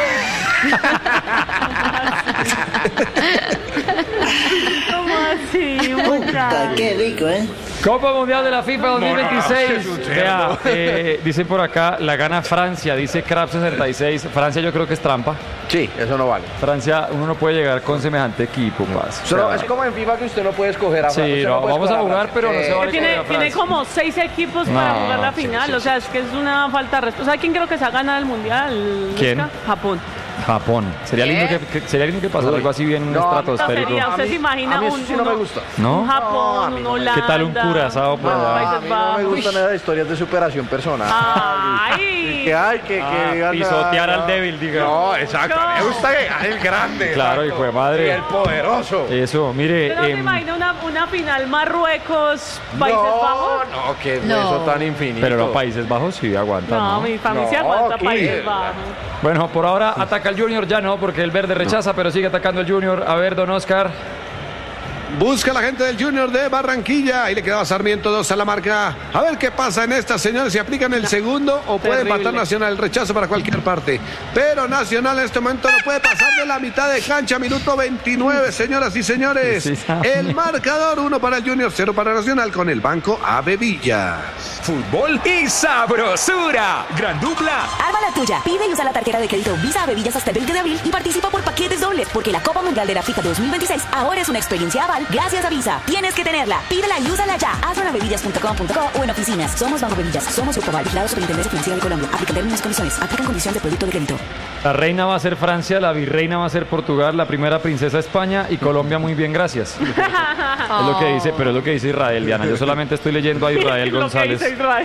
¿Cómo así, muchachos? Qué rico, ¿eh? Copa Mundial de la FIFA 2026. Vea, dicen por acá, la gana Francia, dice Crab 66. Francia yo creo que es trampa. Sí, eso no vale. Francia, uno no puede llegar con semejante equipo, parce. Solo es como en FIFA que usted no puede escoger a Francia. Sí, usted no, puede vamos a escoger jugar, pero no se vale Tiene, escoger a tiene Francia. como 6 equipos para No, jugar la sí, final, sí, o sea, es que es una falta de respeto. ¿Sabe quién creo que se ha ganado el mundial? ¿Quién? Luca? Japón. Japón. Sería lindo sería lindo que pasara algo así bien No, estratosférico. sería- ¿Usted se imagina a mí eso un- sí no me uno- gusta. ¿No? Un Japón, un Holanda. ¿Qué tal un curazao por No, allá? a mí no me gustan esas historias de superación personal. Ay. Que digan, pisotear al débil, diga. No, exacto. No. Me gusta que gane el grande. Claro, exacto. hijo de madre. Y el poderoso. Eso, mire. ¿Usted no se imagina una final Marruecos, Países Bajos? No, qué No. hueso tan infinito. pero los Países Bajos sí aguantan. No, ¿no? mi familia No, aguanta ¿qué? Países Bajos. Bueno, por ahora ataca el Junior, ya no, porque el verde rechaza, pero sigue atacando el Junior. A ver, don Oscar. Busca la gente del Junior de Barranquilla. Ahí le quedaba Sarmiento 2 a la marca. A ver qué pasa en esta, señores. Si aplican el segundo o puede Terrible. empatar Nacional. El rechazo para cualquier parte. Pero Nacional en este momento no puede pasar de la mitad de cancha. Minuto 29, señoras y señores. Sí, sí. El marcador 1 para el Junior, 0 para Nacional con el Banco Ave Villas. Fútbol y sabrosura. Gran dupla. Arma la tuya. Pide y usa la tarjeta de crédito Visa Bebillas hasta el 20 de abril y participa por paquetes dobles porque la Copa Mundial de la FIFA 2026 ahora es una experiencia aval gracias a Visa. Tienes que tenerla. Pídela y úsala ya. Hazlo en avevillas.com.co o en oficinas. Somos Banco Bebillas. Somos Grupo Aval. Vigilado Superintendencia Financiera de Colombia. Aplican términos y condiciones. Aplican condiciones de producto de crédito. La reina va a ser Francia, la virreina va a ser Portugal, la primera princesa España y Colombia muy bien, gracias. Es lo que dice, pero es lo que dice Israel, Diana. Yo solamente estoy leyendo a Israel Lo que González. dice Israel.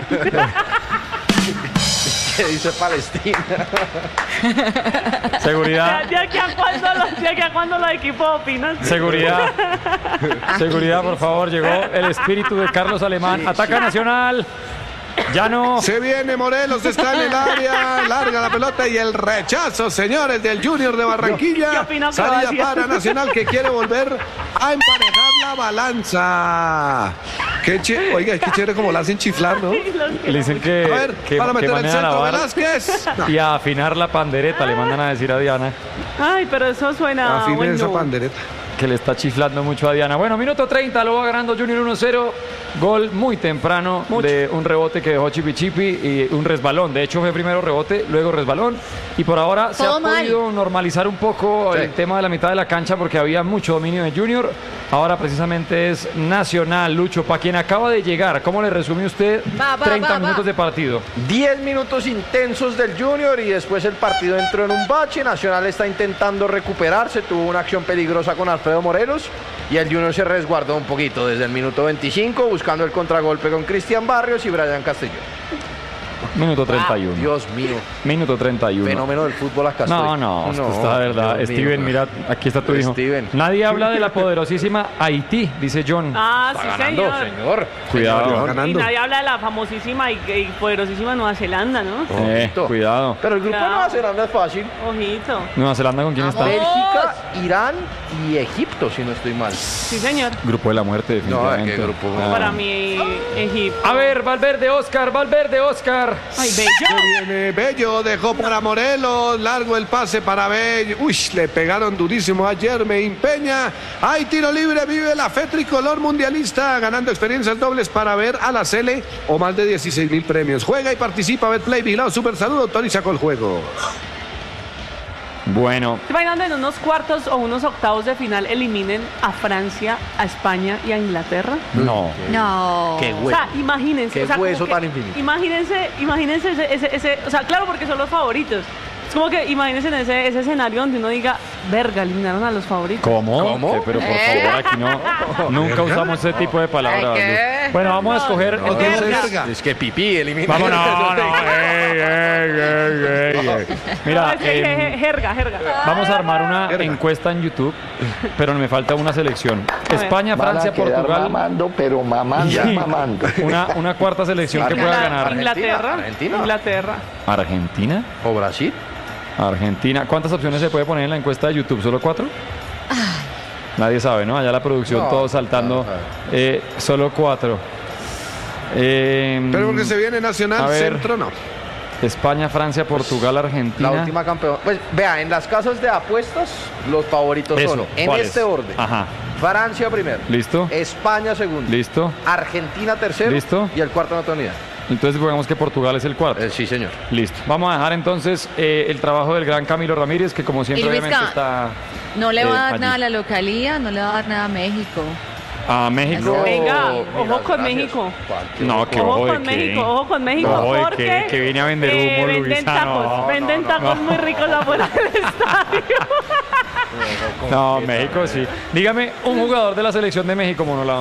¿Qué dice Palestina? Seguridad, ¿De aquí a cuándo los equipos opinan? seguridad, seguridad, por favor. Llegó el espíritu de Carlos Alemán. Ataca Nacional. Ya no. Se viene Morelos, está en el área, larga la pelota y el rechazo, señores, del Junior de Barranquilla. ¿Qué opina Salida Croacia? para Nacional que quiere volver a emparejar la balanza. Oiga, qué chévere como la hacen chiflar, ¿no? Le dicen que, A ver, que, para que meter el manden a centro, lavar Velázquez. No, y a afinar la pandereta, le mandan a decir a Diana Ay, pero eso suena afinen bueno. esa pandereta. que le está chiflando mucho a Diana. Bueno, minuto 30, lo va ganando Junior 1-0. Gol muy temprano de un rebote que dejó Chipi Chipi y un resbalón. De hecho, fue primero rebote, luego resbalón. Y por ahora se Todo ha mal. podido normalizar un poco Sí. el tema de la mitad de la cancha porque había mucho dominio de Junior. Ahora precisamente es Nacional, Lucho. Para quien acaba de llegar, ¿cómo le resume usted Va, 30 va. minutos de partido? 10 minutos intensos del Junior y después el partido entró en un bache. Nacional está intentando recuperarse, tuvo una acción peligrosa con Alfredo Morelos y el Junior se resguardó un poquito desde el minuto 25 buscando el contragolpe con Cristian Barrios y Brian Castellón. Minuto 31. Dios mío. Minuto 31. Fenómeno del fútbol acá No, está de verdad. Dios mío, Steven, mira, aquí está tu hijo. Steven. Nadie habla de la poderosísima Haití, dice John. Ah, Está sí, ganando, señor. Cuidado. Señor, Y nadie habla de la famosísima y poderosísima Nueva Zelanda, ¿no? Cuidado. Pero el grupo de Cuidado. Nueva Zelanda es fácil. Ojito. Nueva Zelanda, ¿con quién está? Bélgica, Irán y Egipto, si no estoy mal. Sí, señor. Grupo de la muerte, definitivamente. ¿qué grupo? Para mí, Egipto. A ver, Valverde, Oscar. Ay, bello. Viene Bello, dejó para Morelos, largo el pase para Bello. Uy, le pegaron durísimo a Jermaine Peña. Hay tiro libre, vive la fe tricolor mundialista, ganando experiencias dobles para ver a la Sele o más de 16,000 premios. Juega y participa, Betplay, vigilado, Super Salud, autoriza con el juego. Bueno, ¿Se imaginan en unos cuartos o unos octavos de final eliminen a Francia, a España y a Inglaterra? no. No. Qué O hueso. sea, imagínense. Qué o sea, como hueso que- tan infinito. Imagínense ese, o sea, claro, porque son los favoritos. Es como que imagínense en ese escenario donde uno diga, verga, eliminaron a los favoritos. ¿Cómo? Pero por favor, aquí no. Nunca usamos ese tipo de palabras. Ay, ¿qué? Bueno, vamos a escoger. No, verga. Es que pipí elimina. Vamos, no. Ey. Mira, No, es jerga. vamos a armar una encuesta en YouTube, pero me falta una selección. España, Francia, Portugal. mamando, pero mamando. Una cuarta selección que pueda ganar. Inglaterra. Argentina. Inglaterra. ¿Argentina? ¿O Brasil? Argentina. ¿Cuántas opciones se puede poner en la encuesta de YouTube? ¿Solo 4? Nadie sabe, ¿no? Allá la producción, No, todos saltando. Solo 4. Pero porque se viene a Nacional, ver. centro no. España, Francia, Portugal, Argentina. La última campeona. Pues vea, en las casas de apuestas, los favoritos Eso, son, en ¿cuáles? este orden: Ajá. Francia primero, ¿Listo? España segundo, ¿Listo? Argentina tercero, ¿Listo? y el cuarto no tengo ni idea. Entonces digamos que Portugal es el cuarto. Sí, señor. Listo. Vamos a dejar entonces el trabajo del gran Camilo Ramírez, que como siempre Y Luisca, obviamente está No le va a dar allí. nada a la localía, no le va a dar nada a México. A México. Venga, mira, ojo con gracias. México. No, que Ojo ojo de con qué. México, ojo con México, Ojo de porque qué, que viene a vender humo, venden Luisa, tacos, no, venden tacos muy ricos afuera del estadio. No, México sí. Dígame un jugador de la selección de México, Monolao.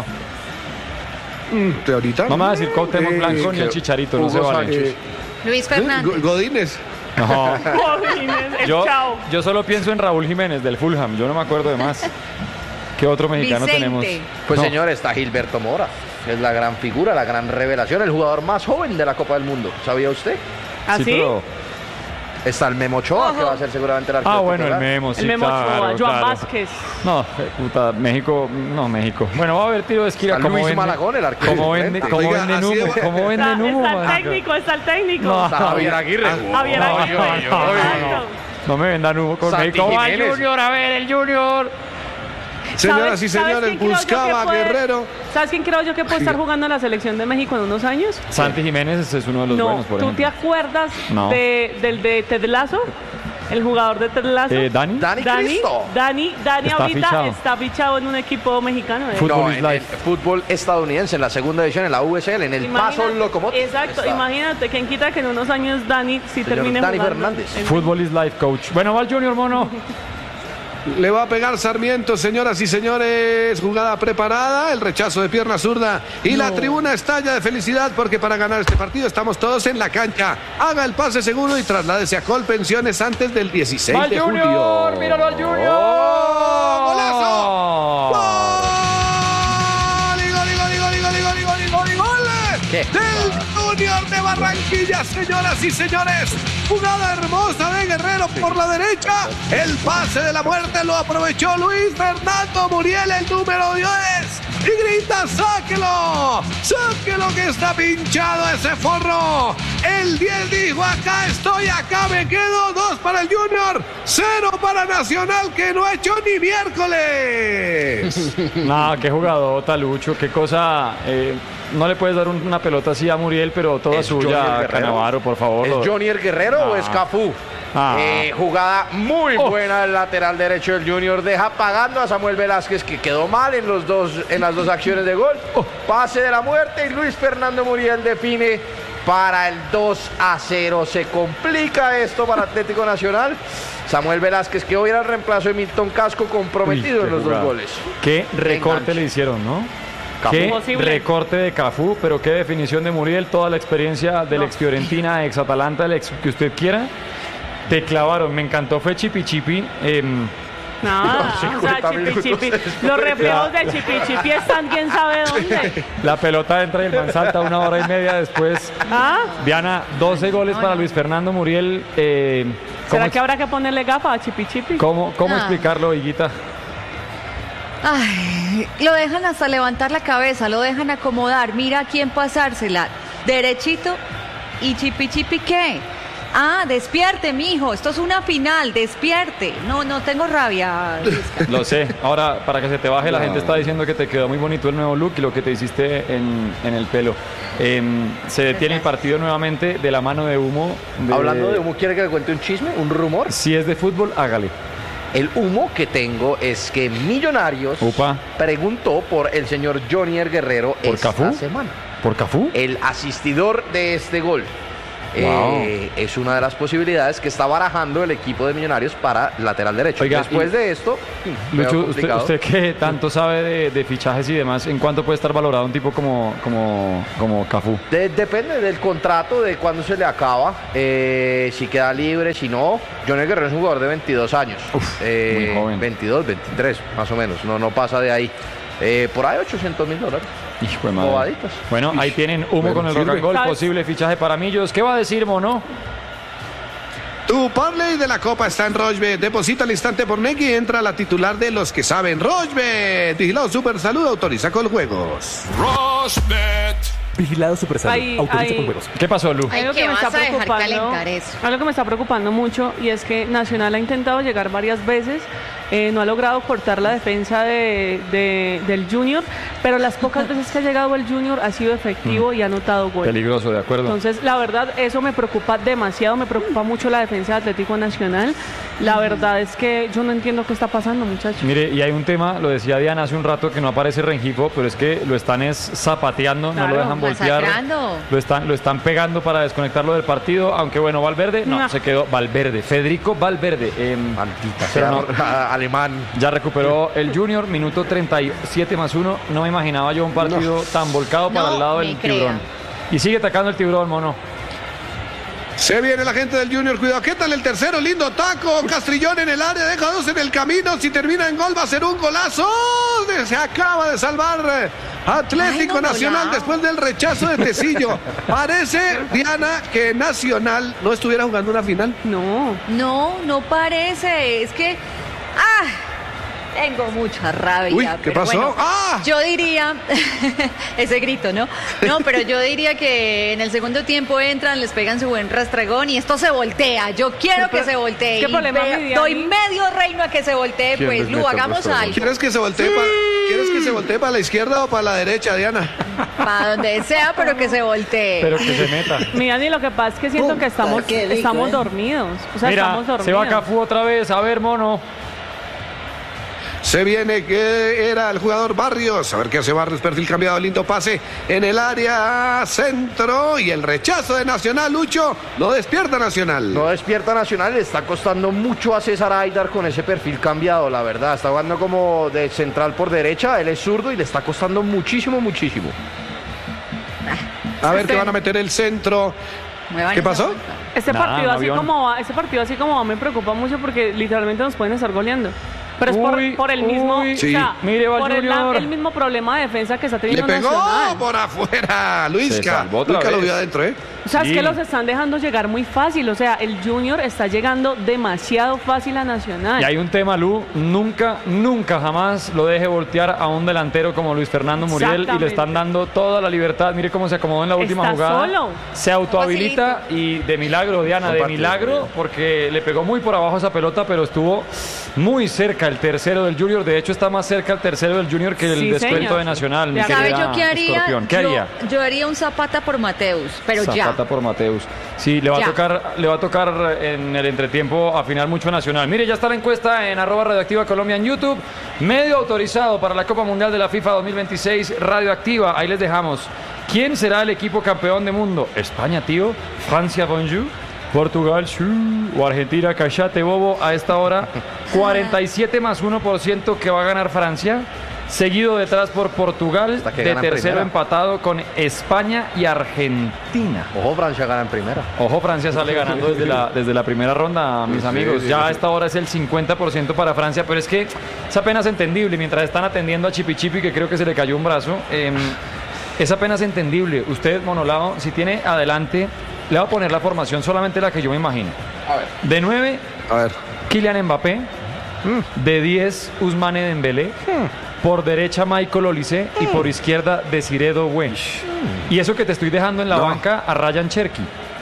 Ahorita. No me va a decir Cuauhtémoc Blanco ni el Chicharito, no se Hugo vale. Luis Fernández. Godínez. No. Jolines, el chao. Yo solo pienso en Raúl Jiménez del Fulham, yo no me acuerdo de más. ¿Qué otro mexicano Vicente. tenemos? Pues No. señor, está Gilberto Mora. Es la gran figura, la gran revelación, el jugador más joven de la Copa del Mundo. ¿Sabía usted? ¿Así? Sí, pero- Está el Memo Ochoa, que va a ser seguramente el arquero Ah, bueno, el titular. Memo, sí, El Memo Ochoa, claro, Joan claro. Vázquez. No, puta, México. Bueno, va a haber tiro de esquina. Está ¿Cómo Luis vende? Malagón, el arquero ¿Cómo suplente. vende? ¿Cómo Oiga, venden así humo? de- ¿Cómo venden humo? Está el marica? técnico, está el técnico. No. Está Javier Aguirre. Javier Aguirre. No. No me vendan humo con Santi México. Va el Jiménez. Junior, a ver, el Junior. Señoras y ¿Sabes señores, quién creo yo buscaba que puede- Guerrero. ¿Sabes quién creo yo que puede estar jugando en la selección de México en unos años? Santi Jiménez es uno de los No, buenos, por ¿tú ejemplo. te acuerdas No. del de Ted Lasso? El jugador de Ted Lasso. ¿Dani? Dani Cristo. Dani Está ahorita fichado. está fichado en un equipo mexicano. ¿eh? Fútbol No, is en el life. fútbol estadounidense, en la segunda división, en la USL, en el Imagínate- Paso Locomotive. Exacto, Está. imagínate, ¿quién quita que en unos años Dani sí Señor termine Dani jugando? Fernández. en- Fútbol is life, coach. Bueno, va el Junior, mono. Le va a pegar Sarmiento, señoras y señores. Jugada preparada, el rechazo de pierna zurda. Y la tribuna estalla de felicidad porque para ganar este partido estamos todos en la cancha. Haga el pase seguro y trasládese a Colpensiones antes del 16 ¡Va el de julio. Junior! ¡Míralo al Junior! ¡Oh! ¡Golazo! ¡Gol! ¡Y gol, y gol, y gol, y gol, y gol, y gol, y gol, y gol! ¿Qué? Del Junior de Barranquilla, señoras y señores. Jugada hermosa de Guerrero por la derecha. El pase de la muerte lo aprovechó Luis Fernando Muriel, el número 10. Y grita, ¡sáquelo! ¡Sáquelo que está pinchado ese forro! El 10 dijo, acá estoy, acá me quedo. 2 para el Junior, 0 para Nacional, que no ha hecho ni miércoles. No, qué jugador, Lucho, qué cosa. No le puedes dar una pelota así a Muriel, pero toda ¿Es Johnny el suya, Guerrero? Canavaro, por favor. ¿Es Johnny el Guerrero o es Cafú? Jugada muy buena del lateral derecho del Junior. Deja pagando a Samuel Velázquez, que quedó mal en las dos acciones de gol. Pase de la muerte y Luis Fernando Muriel define para el 2-0. Se complica esto para Atlético Nacional. Samuel Velázquez, que hoy era el reemplazo de Milton Casco, comprometido Uy, en los jugada. dos goles. Qué recorte Enganche. le hicieron, ¿no? Qué Imposible. recorte de Cafú, pero qué definición de Muriel, toda la experiencia del ex Fiorentina, ex Atalanta, el ex que usted quiera. Te clavaron, me encantó, fue Chipi Chipi. Nada, o sea, Chipi Chipi. Los reflejos de Chipi Chipi están quién sabe dónde. La pelota entra y el man salta 1 hora y media después. Diana, 12 goles para Luis Fernando Muriel. ¿Será que habrá que ponerle gafas a Chipi Chipi? ¿Cómo explicarlo, Higuita? Ay, lo dejan hasta levantar la cabeza, lo dejan acomodar, mira a quién pasársela, derechito, y Chipi Chipi, ¿qué? Despierte, mijo, esto es una final, despierte. No tengo rabia. Lo sé. Ahora, para que se te baje, la gente está diciendo que te quedó muy bonito el nuevo look y lo que te hiciste en el pelo. Se detiene el partido nuevamente de la mano de Humo. Hablando de Humo, ¿quiere que le cuente un chisme, un rumor? Si es de fútbol, hágale. El humo que tengo es que Millonarios preguntó por el señor Jonier Guerrero esta semana. ¿Por Cafú? El asistidor de este gol. Wow. Es una de las posibilidades que está barajando el equipo de Millonarios para lateral derecho. Oiga, después de esto, Lucho, usted que tanto sabe de fichajes y demás, ¿en cuánto puede estar valorado un tipo como Cafú? Depende del contrato, de cuándo se le acaba, si queda libre, si no. Jonier Guerrero es un jugador de 22 años. Muy joven. 22, 23, más o menos. No pasa de ahí. Por ahí $800.000. Hijo de madre. Bobaditas. Bueno, ahí tienen Humo con el Rock and Gold, posible fichaje para Millos. ¿Qué va a decir, Mono? Tu parlay de la Copa está en Rochebet. Deposita al instante por Neki y entra la titular de los que saben. Rochebet. Vigilado Super Salud, autoriza con juegos. Rochebet. Vigilado Super Salud, autoriza con juegos. ¿Qué pasó, Lu? Algo que me está preocupando mucho, y es que Nacional ha intentado llegar varias veces. No ha logrado cortar la defensa del Junior, pero las pocas veces que ha llegado el Junior ha sido efectivo y ha anotado gol. Peligroso, de acuerdo. Entonces, la verdad, eso me preocupa demasiado, me preocupa mucho la defensa de Atlético Nacional. La verdad es que yo no entiendo qué está pasando, muchachos. Mire, y hay un tema, lo decía Diana hace un rato, que no aparece Rengifo, pero es que lo están zapateando, no lo dejan voltear. Lo están pegando para desconectarlo del partido, aunque bueno, Valverde, se quedó Valverde, Federico Valverde. Maldita sea, alemán. Ya recuperó el Junior, minuto 37+1. No me imaginaba yo un partido tan volcado para el lado del tiburón. Y sigue atacando el tiburón, Mono. Se viene la gente del Junior, cuidado. ¿Qué tal el tercero? Lindo taco. Castrillón en el área, deja 2 en el camino. Si termina en gol va a ser un golazo. Se acaba de salvar Atlético Nacional después del rechazo de Tecillo. Parece, Diana, que Nacional no estuviera jugando una final. No parece. Es que... tengo mucha rabia. Uy, ¿qué pasó? Bueno, yo diría, ese grito, ¿no? No, pero yo diría que en el segundo tiempo entran, les pegan su buen rastregón y esto se voltea. Yo quiero que se voltee. ¿Qué problema, doy medio reino a que se voltee, pues, Lu, hagamos algo. ¿Quieres que se voltee para la izquierda o para la derecha, Diana? Para donde sea, pero que se voltee. Pero que se meta. Mira, ni lo que pasa es que siento que estamos dormidos. O sea, mira, estamos dormidos. Se va Cafú otra vez. A ver, Mono. Se viene que era el jugador Barrios. A ver qué hace Barrios. Perfil cambiado. Lindo pase en el área centro. Y el rechazo de Nacional, Lucho. No despierta Nacional. No despierta Nacional. Le está costando mucho a César Aidar con ese perfil cambiado, la verdad. Está jugando como de central por derecha. Él es zurdo y le está costando muchísimo. A ver que van a meter el centro. ¿Qué pasó? Ese partido así como va me preocupa mucho porque literalmente nos pueden estar goleando. Pero es por el mismo, mire, por el mismo problema de defensa que está teniendo Nacional. Le pegó Nacional. por afuera, Luisca. Luisca lo vio adentro, O sea, es que los están dejando llegar muy fácil. O sea, el Junior está llegando demasiado fácil a Nacional. Y hay un tema, Lu, nunca, jamás lo deje voltear a un delantero como Luis Fernando Muriel y le están dando toda la libertad. Mire cómo se acomodó en la última jugada. Solo. Se autohabilita y de milagro, Diana, porque le pegó muy por abajo esa pelota, pero estuvo muy cerca el tercero del Junior. De hecho, está más cerca el tercero del Junior que el descuento de Nacional. ¿Sabe yo qué haría? Escorpión. ¿Qué haría? Yo haría un Zapata por Mateus, pero Zapata por Mateus. Sí, le va a tocar en el entretiempo afinar mucho Nacional. Mire, ya está la encuesta en @Radioactiva Colombia en YouTube. Medio autorizado para la Copa Mundial de la FIFA 2026 Radioactiva. Ahí les dejamos. ¿Quién será el equipo campeón del mundo? España, tío. Francia, bonjour. Portugal, o Argentina, cachate bobo. A esta hora, 47+1% que va a ganar Francia. seguido detrás por Portugal, Hasta que de ganan tercero primera. empatado con España y Argentina. Ojo, Francia gana en primera. Ojo, Francia sale ganando desde la primera ronda, mis amigos. Ya a esta hora es el 50% para Francia, pero es que es apenas entendible. Mientras están atendiendo a Chipi Chipi, que creo que se le cayó un brazo, es apenas entendible. Usted, Monolao, si tiene adelante, le va a poner la formación, solamente la que yo me imagino. A ver. De 9, A ver. Kylian Mbappé. De 10, Ousmane Dembélé. Por derecha, Michael Olise. Y por izquierda, Desiré Doué. Y eso que te estoy dejando en la banca a Ryan Cherki.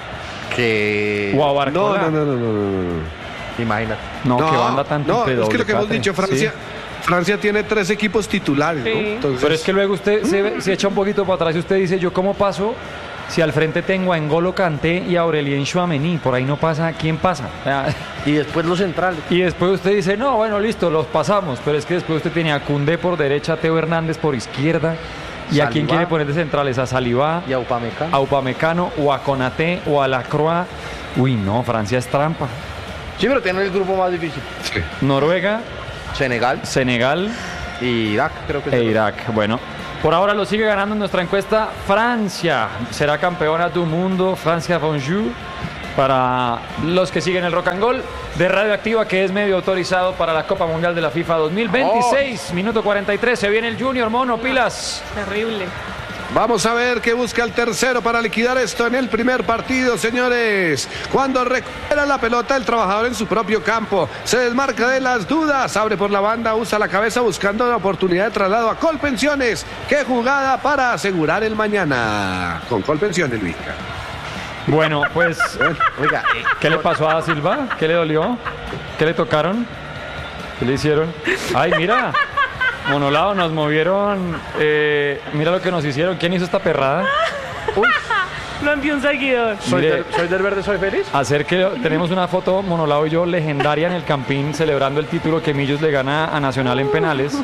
Que... O a Barcola. No. Imagínate. No, que banda tan No, es que lo que hemos Cate. dicho, Francia. Sí. Francia tiene 3 equipos titulares, ¿no? Sí. Entonces, Pero es que luego usted se echa un poquito para atrás y usted dice, ¿yo cómo paso si al frente tengo a N'Golo Kanté y a Aurelien Tchouaméni? Por ahí no pasa, ¿quién pasa? O sea, Y después los centrales. y después usted dice, no, bueno, listo, los pasamos. Pero es que después usted tiene a Koundé por derecha, a Teo Hernández por izquierda. ¿Y a quién Saliba. quiere poner de centrales? ¿A Saliba, Y a Upamecano. a Upamecano o a Konaté o a Lacroix? Uy, no, Francia es trampa. Sí, pero tienen el grupo más difícil. Noruega, Senegal Senegal y Irak, creo que e es. Irak. Bueno, por ahora lo sigue ganando en nuestra encuesta Francia. Será campeona del mundo. Francia, bonjour. Para los que siguen el Rock and Roll de Radioactiva, que es medio autorizado para la Copa Mundial de la FIFA 2026. Minuto 43. Se viene el Junior, Mono, pilas. Terrible. vamos a ver qué busca el tercero para liquidar esto en el primer partido, señores. Cuando recupera la pelota el trabajador en su propio campo, se desmarca de las dudas, abre por la banda, usa la cabeza buscando la oportunidad de traslado a Colpensiones. Qué jugada para asegurar el mañana. Con Colpensiones, Luis. Bueno, pues, Oiga, ¿qué le pasó a Da Silva? ¿Qué le dolió? ¿Qué le tocaron? ¿Qué le hicieron? Ay, mira, Monolao, nos movieron. Mira lo que nos hicieron. ¿Quién hizo esta perrada? Lo envió un seguidor. soy Mire, del verde, soy feliz. hacer que tenemos una foto, Monolao y yo, legendaria en el Campín, celebrando el título que Millos le gana a Nacional en penales.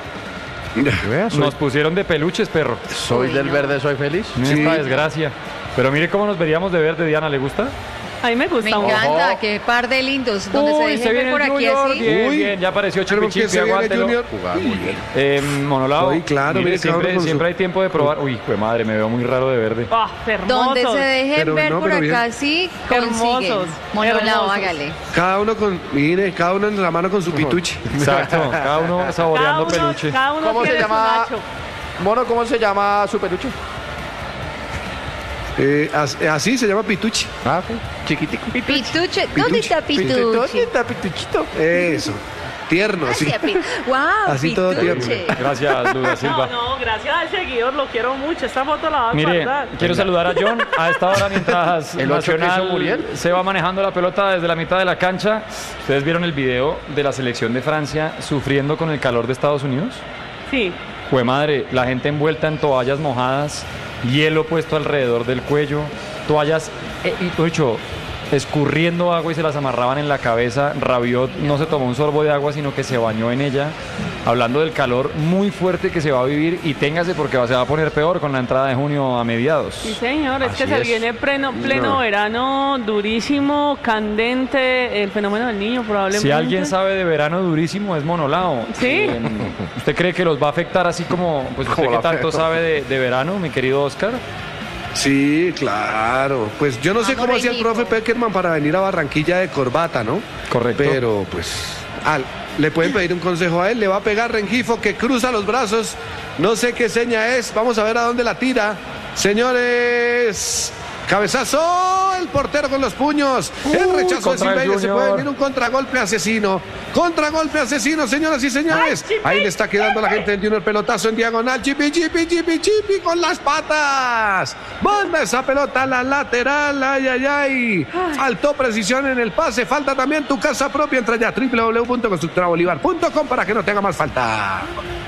Nos pusieron de peluches, perro. Soy del verde, soy feliz. Mira esta desgracia. Pero mire cómo nos veríamos de verde, Diana, ¿le gusta? A mí me gusta. Me encanta, qué par de lindos. Donde se dejen ver por el aquí Junior. así. Bien, Uy, bien, ya apareció Pero Chipi que Chipi, se viene aguántelo. Junior. Jugaba muy bien. Monolao, Uy, claro, mire, cada uno con siempre su- hay tiempo de probar. Uy, pues madre, me veo muy raro de verde. Ah, hermosos. Donde se dejen Pero ver no, por pero acá bien. sí, Hermosos, consiguen. Monolao, hermosos. hágale. Cada uno con, mire, cada uno en la mano con su pituche. Exacto, cada uno saboreando peluche. Cada uno ¿Cómo se tiene su llama? nacho. Mono, ¿cómo se llama su peluche? Así se llama pituche. Ah, ok. Chiquitico. Pituche, ¿dónde está ¿Dónde Pituche? está Pituchito? Eso. Tierno, así. Wow, Así todo Pituche. Gracias, Duda Silva. No, gracias al seguidor, lo quiero mucho. Esta foto la va a Mire, guardar. quiero saludar a John a esta hora mientras El ocho que hizo Nacional Muriel. se va manejando la pelota desde la mitad de la cancha. ¿Ustedes vieron el video de la selección de Francia sufriendo con el calor de Estados Unidos? Sí. Fue madre, la gente envuelta en toallas mojadas, hielo puesto alrededor del cuello, toallas, escurriendo agua y se las amarraban en la cabeza. Rabiot no se tomó un sorbo de agua, sino que se bañó en ella. Hablando del calor muy fuerte que se va a vivir, y téngase porque se va a poner peor con la entrada de junio a mediados. Sí, señor, es que Así se es. viene pleno verano, durísimo, candente, el fenómeno del niño probablemente. Si alguien sabe de verano durísimo es Monolao. ¿Sí? ¿Usted cree que los va a afectar así como, pues usted Como que la tanto fe- sabe de verano, mi querido Oscar? Sí, claro. Pues yo no sé Vamos, cómo hacía el Reinito. profe Peckerman para venir a Barranquilla de corbata, ¿no? Correcto. Pero pues le pueden pedir un consejo a él. Le va a pegar Rengifo, que cruza los brazos. No sé qué seña es. Vamos a ver a dónde la tira. Señores, cabezazo, el portero con los puños. El rechazo de contra el Silveira. Se Junior. puede venir un contragolpe asesino. Contragolpe asesino, señoras y señores. Ay, Chipi. Ahí le está quedando la gente del Junior, pelotazo en diagonal. Chipi, chipi, chipi, chipi con las patas. Manda esa pelota a la lateral. Ay, ay, ay. Faltó precisión en el pase. Falta también tu casa propia. Entra ya a www.constructorabolivar.com para que no tenga más falta.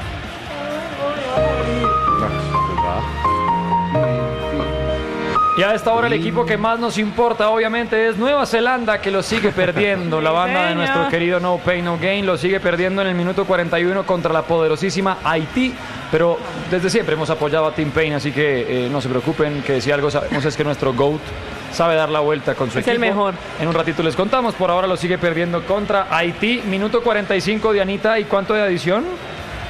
Y a esta hora el equipo que más nos importa obviamente es Nueva Zelanda, que lo sigue perdiendo. La banda de señor. nuestro querido No Pain No Gain lo sigue perdiendo en el minuto 41 contra la poderosísima Haití. Pero desde siempre hemos apoyado a Team Pain, así que no se preocupen, que si algo sabemos es que nuestro GOAT sabe dar la vuelta con su Es equipo. el mejor. En un ratito les contamos, por ahora lo sigue perdiendo contra Haití. Minuto 45, Dianita, ¿y cuánto de adición?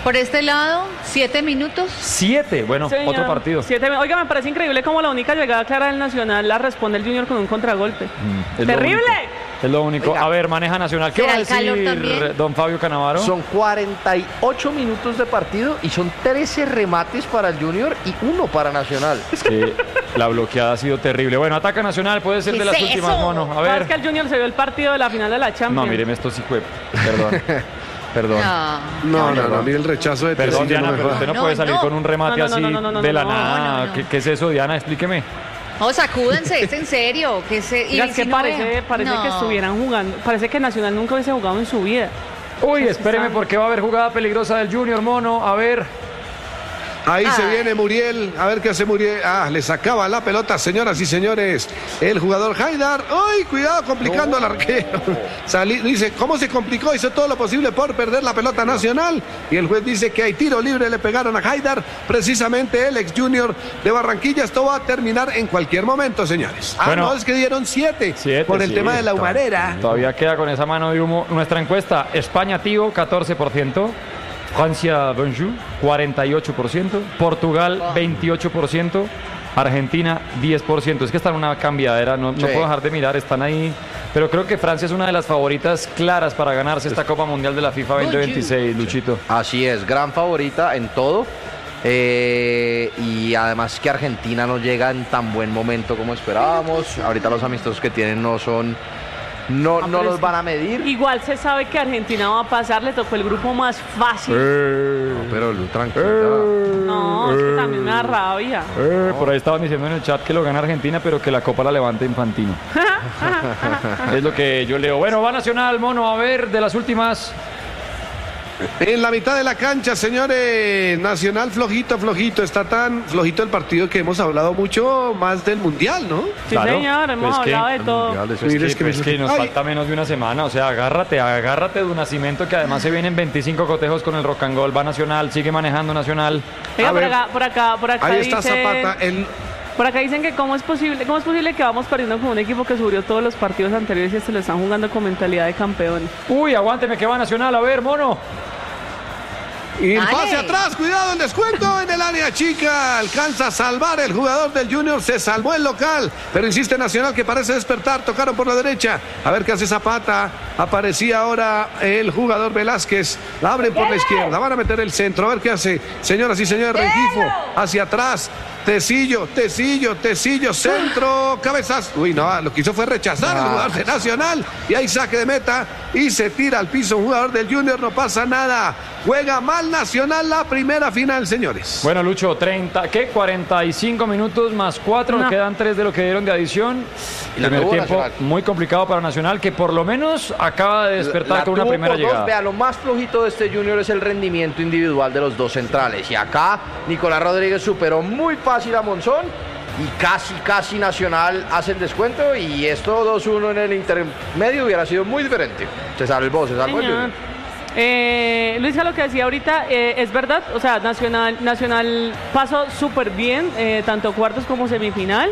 Por este lado, 7 minutos. 7, bueno, Señor, otro partido. 7. Oiga, me parece increíble cómo la única llegada clara del Nacional la responde el Junior con un contragolpe. Es lo ¡Terrible! único. Es lo único. Oiga. A ver, maneja Nacional. ¿Qué va a ¿Será el calor decir también? don Fabio Canavaro? Son 48 minutos de partido y son 13 remates para el Junior y 1 para Nacional. Sí, la bloqueada ha sido terrible. Bueno, ataca Nacional, puede ser ¿Qué de las es últimas, eso? mono. A Es ver. que el Junior se vio el partido de la final de la Champions. No, míreme esto sí fue. Perdón. Perdón. No, mire el rechazo de Perdón, Tecillo, Diana, no me pero joda. usted no puede salir con un remate así de la nada. no. ¿Qué es eso, Diana? Explíqueme. No, sacúdense, es en serio. Que Oiga, es que parece que estuvieran jugando. Parece que Nacional nunca hubiese jugado en su vida. Uy, espéreme porque va a haber jugada peligrosa del Junior, mono. A ver. Ahí se viene Muriel, a ver qué hace Muriel. Le sacaba la pelota, señoras y señores. El jugador Haidar. ¡Ay, cuidado, complicando al arquero! Dice, ¿cómo se complicó? Hizo todo lo posible por perder la pelota Nacional. Y el juez dice que hay tiro libre, le pegaron a Haidar. Precisamente el ex Junior de Barranquilla. Esto va a terminar en cualquier momento, señores. Bueno, no, es que dieron 7 por el tema de la humarera. Todavía queda con esa mano de humo. Nuestra encuesta, España tío, 14%. Francia, bonjour, 48%, Portugal, 28%, Argentina, 10%. Es que están en una cambiadera, no puedo dejar de mirar, están ahí. Pero creo que Francia es una de las favoritas claras para ganarse esta Copa Mundial de la FIFA 2026, Luchito. Así es, gran favorita en todo. Y además que Argentina no llega en tan buen momento como esperábamos. Ahorita los amistosos que tienen no los van a medir. Igual se sabe que Argentina va a pasar, le tocó el grupo más fácil. No, pero Lu, tranquila. No, es que también me da rabia. Por ahí estaban diciendo en el chat que lo gana Argentina, pero que la Copa la levanta Infantino. Es lo que yo leo. Bueno, va Nacional, mono, a ver, de las últimas. En la mitad de la cancha, señores, Nacional flojito, está tan flojito el partido que hemos hablado mucho más del Mundial, ¿no? Sí, claro, señor, hemos hablado de todo. Es que nos falta menos de una semana, o sea, agárrate de un nacimiento que además se vienen 25 cotejos con el Rock and Roll, va Nacional, sigue manejando Nacional. Oiga, por acá ahí está dice... Zapata, Por acá dicen que cómo es posible que vamos perdiendo con un equipo que subió todos los partidos anteriores y se lo están jugando con mentalidad de campeón. Uy, aguánteme que va Nacional, a ver, mono. Y el pase atrás, cuidado, el descuento en el área chica. Alcanza a salvar el jugador del Junior, se salvó el local. Pero insiste Nacional que parece despertar, tocaron por la derecha. A ver qué hace Zapata. Aparecía ahora el jugador Velázquez. La abren por la izquierda, van a meter el centro. A ver qué hace, señoras y señores, Rengifo. Hacia atrás. Tecillo, centro, cabezas. Uy, no, lo que hizo fue rechazar al jugador de Nacional. Y hay saque de meta y se tira al piso un jugador del Junior, no pasa nada. Juega mal Nacional la primera final, señores. Bueno, Lucho, 45 minutos más 4, quedan 3 de lo que dieron de adición. Primer tiempo muy complicado para Nacional, que por lo menos acaba de despertar con una primera llegada. Vea, lo más flojito de este Junior es el rendimiento individual de los dos centrales. Y acá Nicolás Rodríguez superó muy fácil a Monzón y casi Nacional hace el descuento, y esto 2-1 en el intermedio hubiera sido muy diferente. Se salvó el Junior. Luisa, lo que decía ahorita es verdad, o sea, Nacional pasó súper bien, tanto cuartos como semifinal.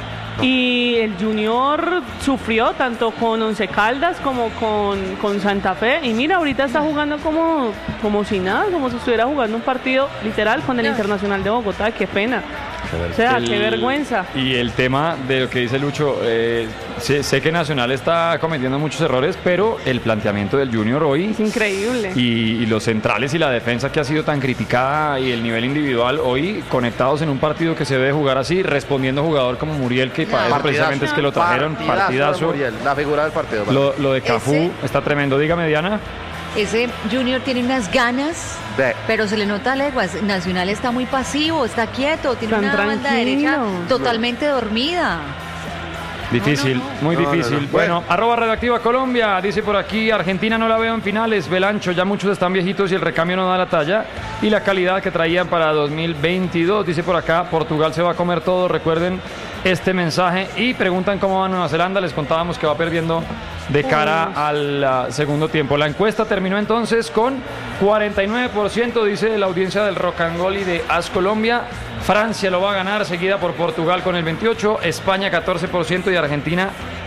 Y el Junior sufrió tanto con Once Caldas como con Santa Fe. Y mira, ahorita está jugando como si nada, como si estuviera jugando un partido literal con el Internacional de Bogotá. Qué pena. O sea, qué vergüenza. Y el tema de lo que dice Lucho, sé que Nacional está cometiendo muchos errores, pero el planteamiento del Junior hoy es increíble. Y los centrales y la defensa que ha sido tan criticada y el nivel individual hoy conectados en un partido que se debe jugar así, respondiendo a jugador como Muriel, que para eso precisamente es que lo trajeron. Partidazo. Muriel, la figura del partido. Lo de Cafú está tremendo. Dígame, Diana. Ese Junior tiene unas ganas, pero se le nota leguas. Nacional está muy pasivo, está quieto, tiene una banda derecha totalmente dormida. Difícil, muy difícil. Bueno, @Radioactiva Colombia, dice por aquí, Argentina no la veo en finales, Belancho, ya muchos están viejitos y el recambio no da la talla y la calidad que traían para 2022, dice por acá, Portugal se va a comer todo, recuerden este mensaje, y preguntan cómo va Nueva Zelanda, les contábamos que va perdiendo de cara al segundo tiempo. La encuesta terminó entonces con 49%, dice la audiencia del Rock and Roll y de AS Colombia. Francia lo va a ganar, seguida por Portugal con el 28%, España 14% y Argentina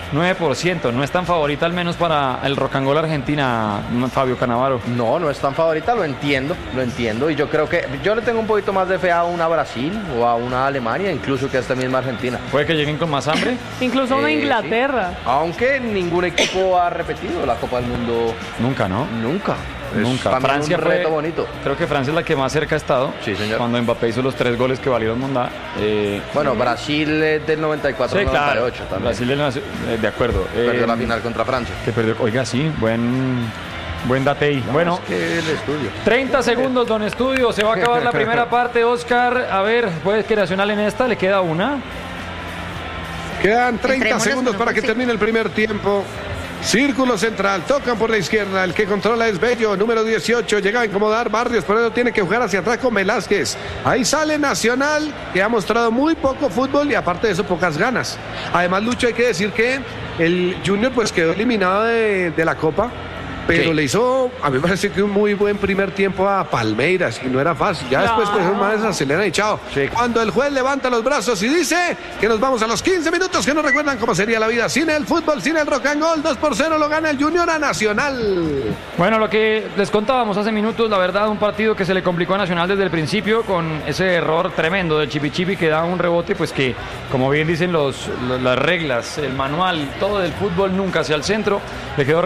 9%. No es tan favorita al menos para el Rocangol Argentina, Fabio Canavaro. No es tan favorita, lo entiendo. Y yo creo que yo le tengo un poquito más de fe a una Brasil o a una Alemania, incluso que a esta misma Argentina. ¿Puede que lleguen con más hambre? Incluso una Inglaterra. Sí. Aunque ningún equipo ha repetido la Copa del Mundo. Nunca, ¿no? Nunca. Francia un reto bonito. Creo que Francia es la que más cerca ha estado. Sí, señor. Cuando Mbappé hizo los 3 goles que valieron Mondá. Bueno, Brasil del 94 sí, 98 claro. también. Brasil de acuerdo. Perdió la final contra Francia. Que perdió. Oiga, sí, buen datei. No, bueno, es que el estudio. 30 segundos, don Estudio. Se va a acabar la primera parte, Oscar. A ver, puede que Nacional en esta le queda una. Quedan 30 segundos para que termine el primer tiempo. Círculo central, tocan por la izquierda, el que controla es Bello, número 18, llega a incomodar Barrios, pero eso tiene que jugar hacia atrás con Velázquez. Ahí sale Nacional, que ha mostrado muy poco fútbol y aparte de eso pocas ganas. Además, Lucho, hay que decir que el Junior pues quedó eliminado de la Copa, pero le hizo, a mí me parece que un muy buen primer tiempo a Palmeiras y no era fácil. Ya después pues esos manes aceleran y chao. Sí. Cuando el juez levanta los brazos y dice que nos vamos a los 15 minutos que nos recuerdan cómo sería la vida sin el fútbol, sin el Rocangol, 2-0 lo gana el Junior a Nacional. Bueno, lo que les contábamos hace minutos, la verdad, un partido que se le complicó a Nacional desde el principio con ese error tremendo del Chipi que da un rebote, pues que, como bien dicen las reglas, el manual, todo del fútbol nunca hacia el centro, le quedó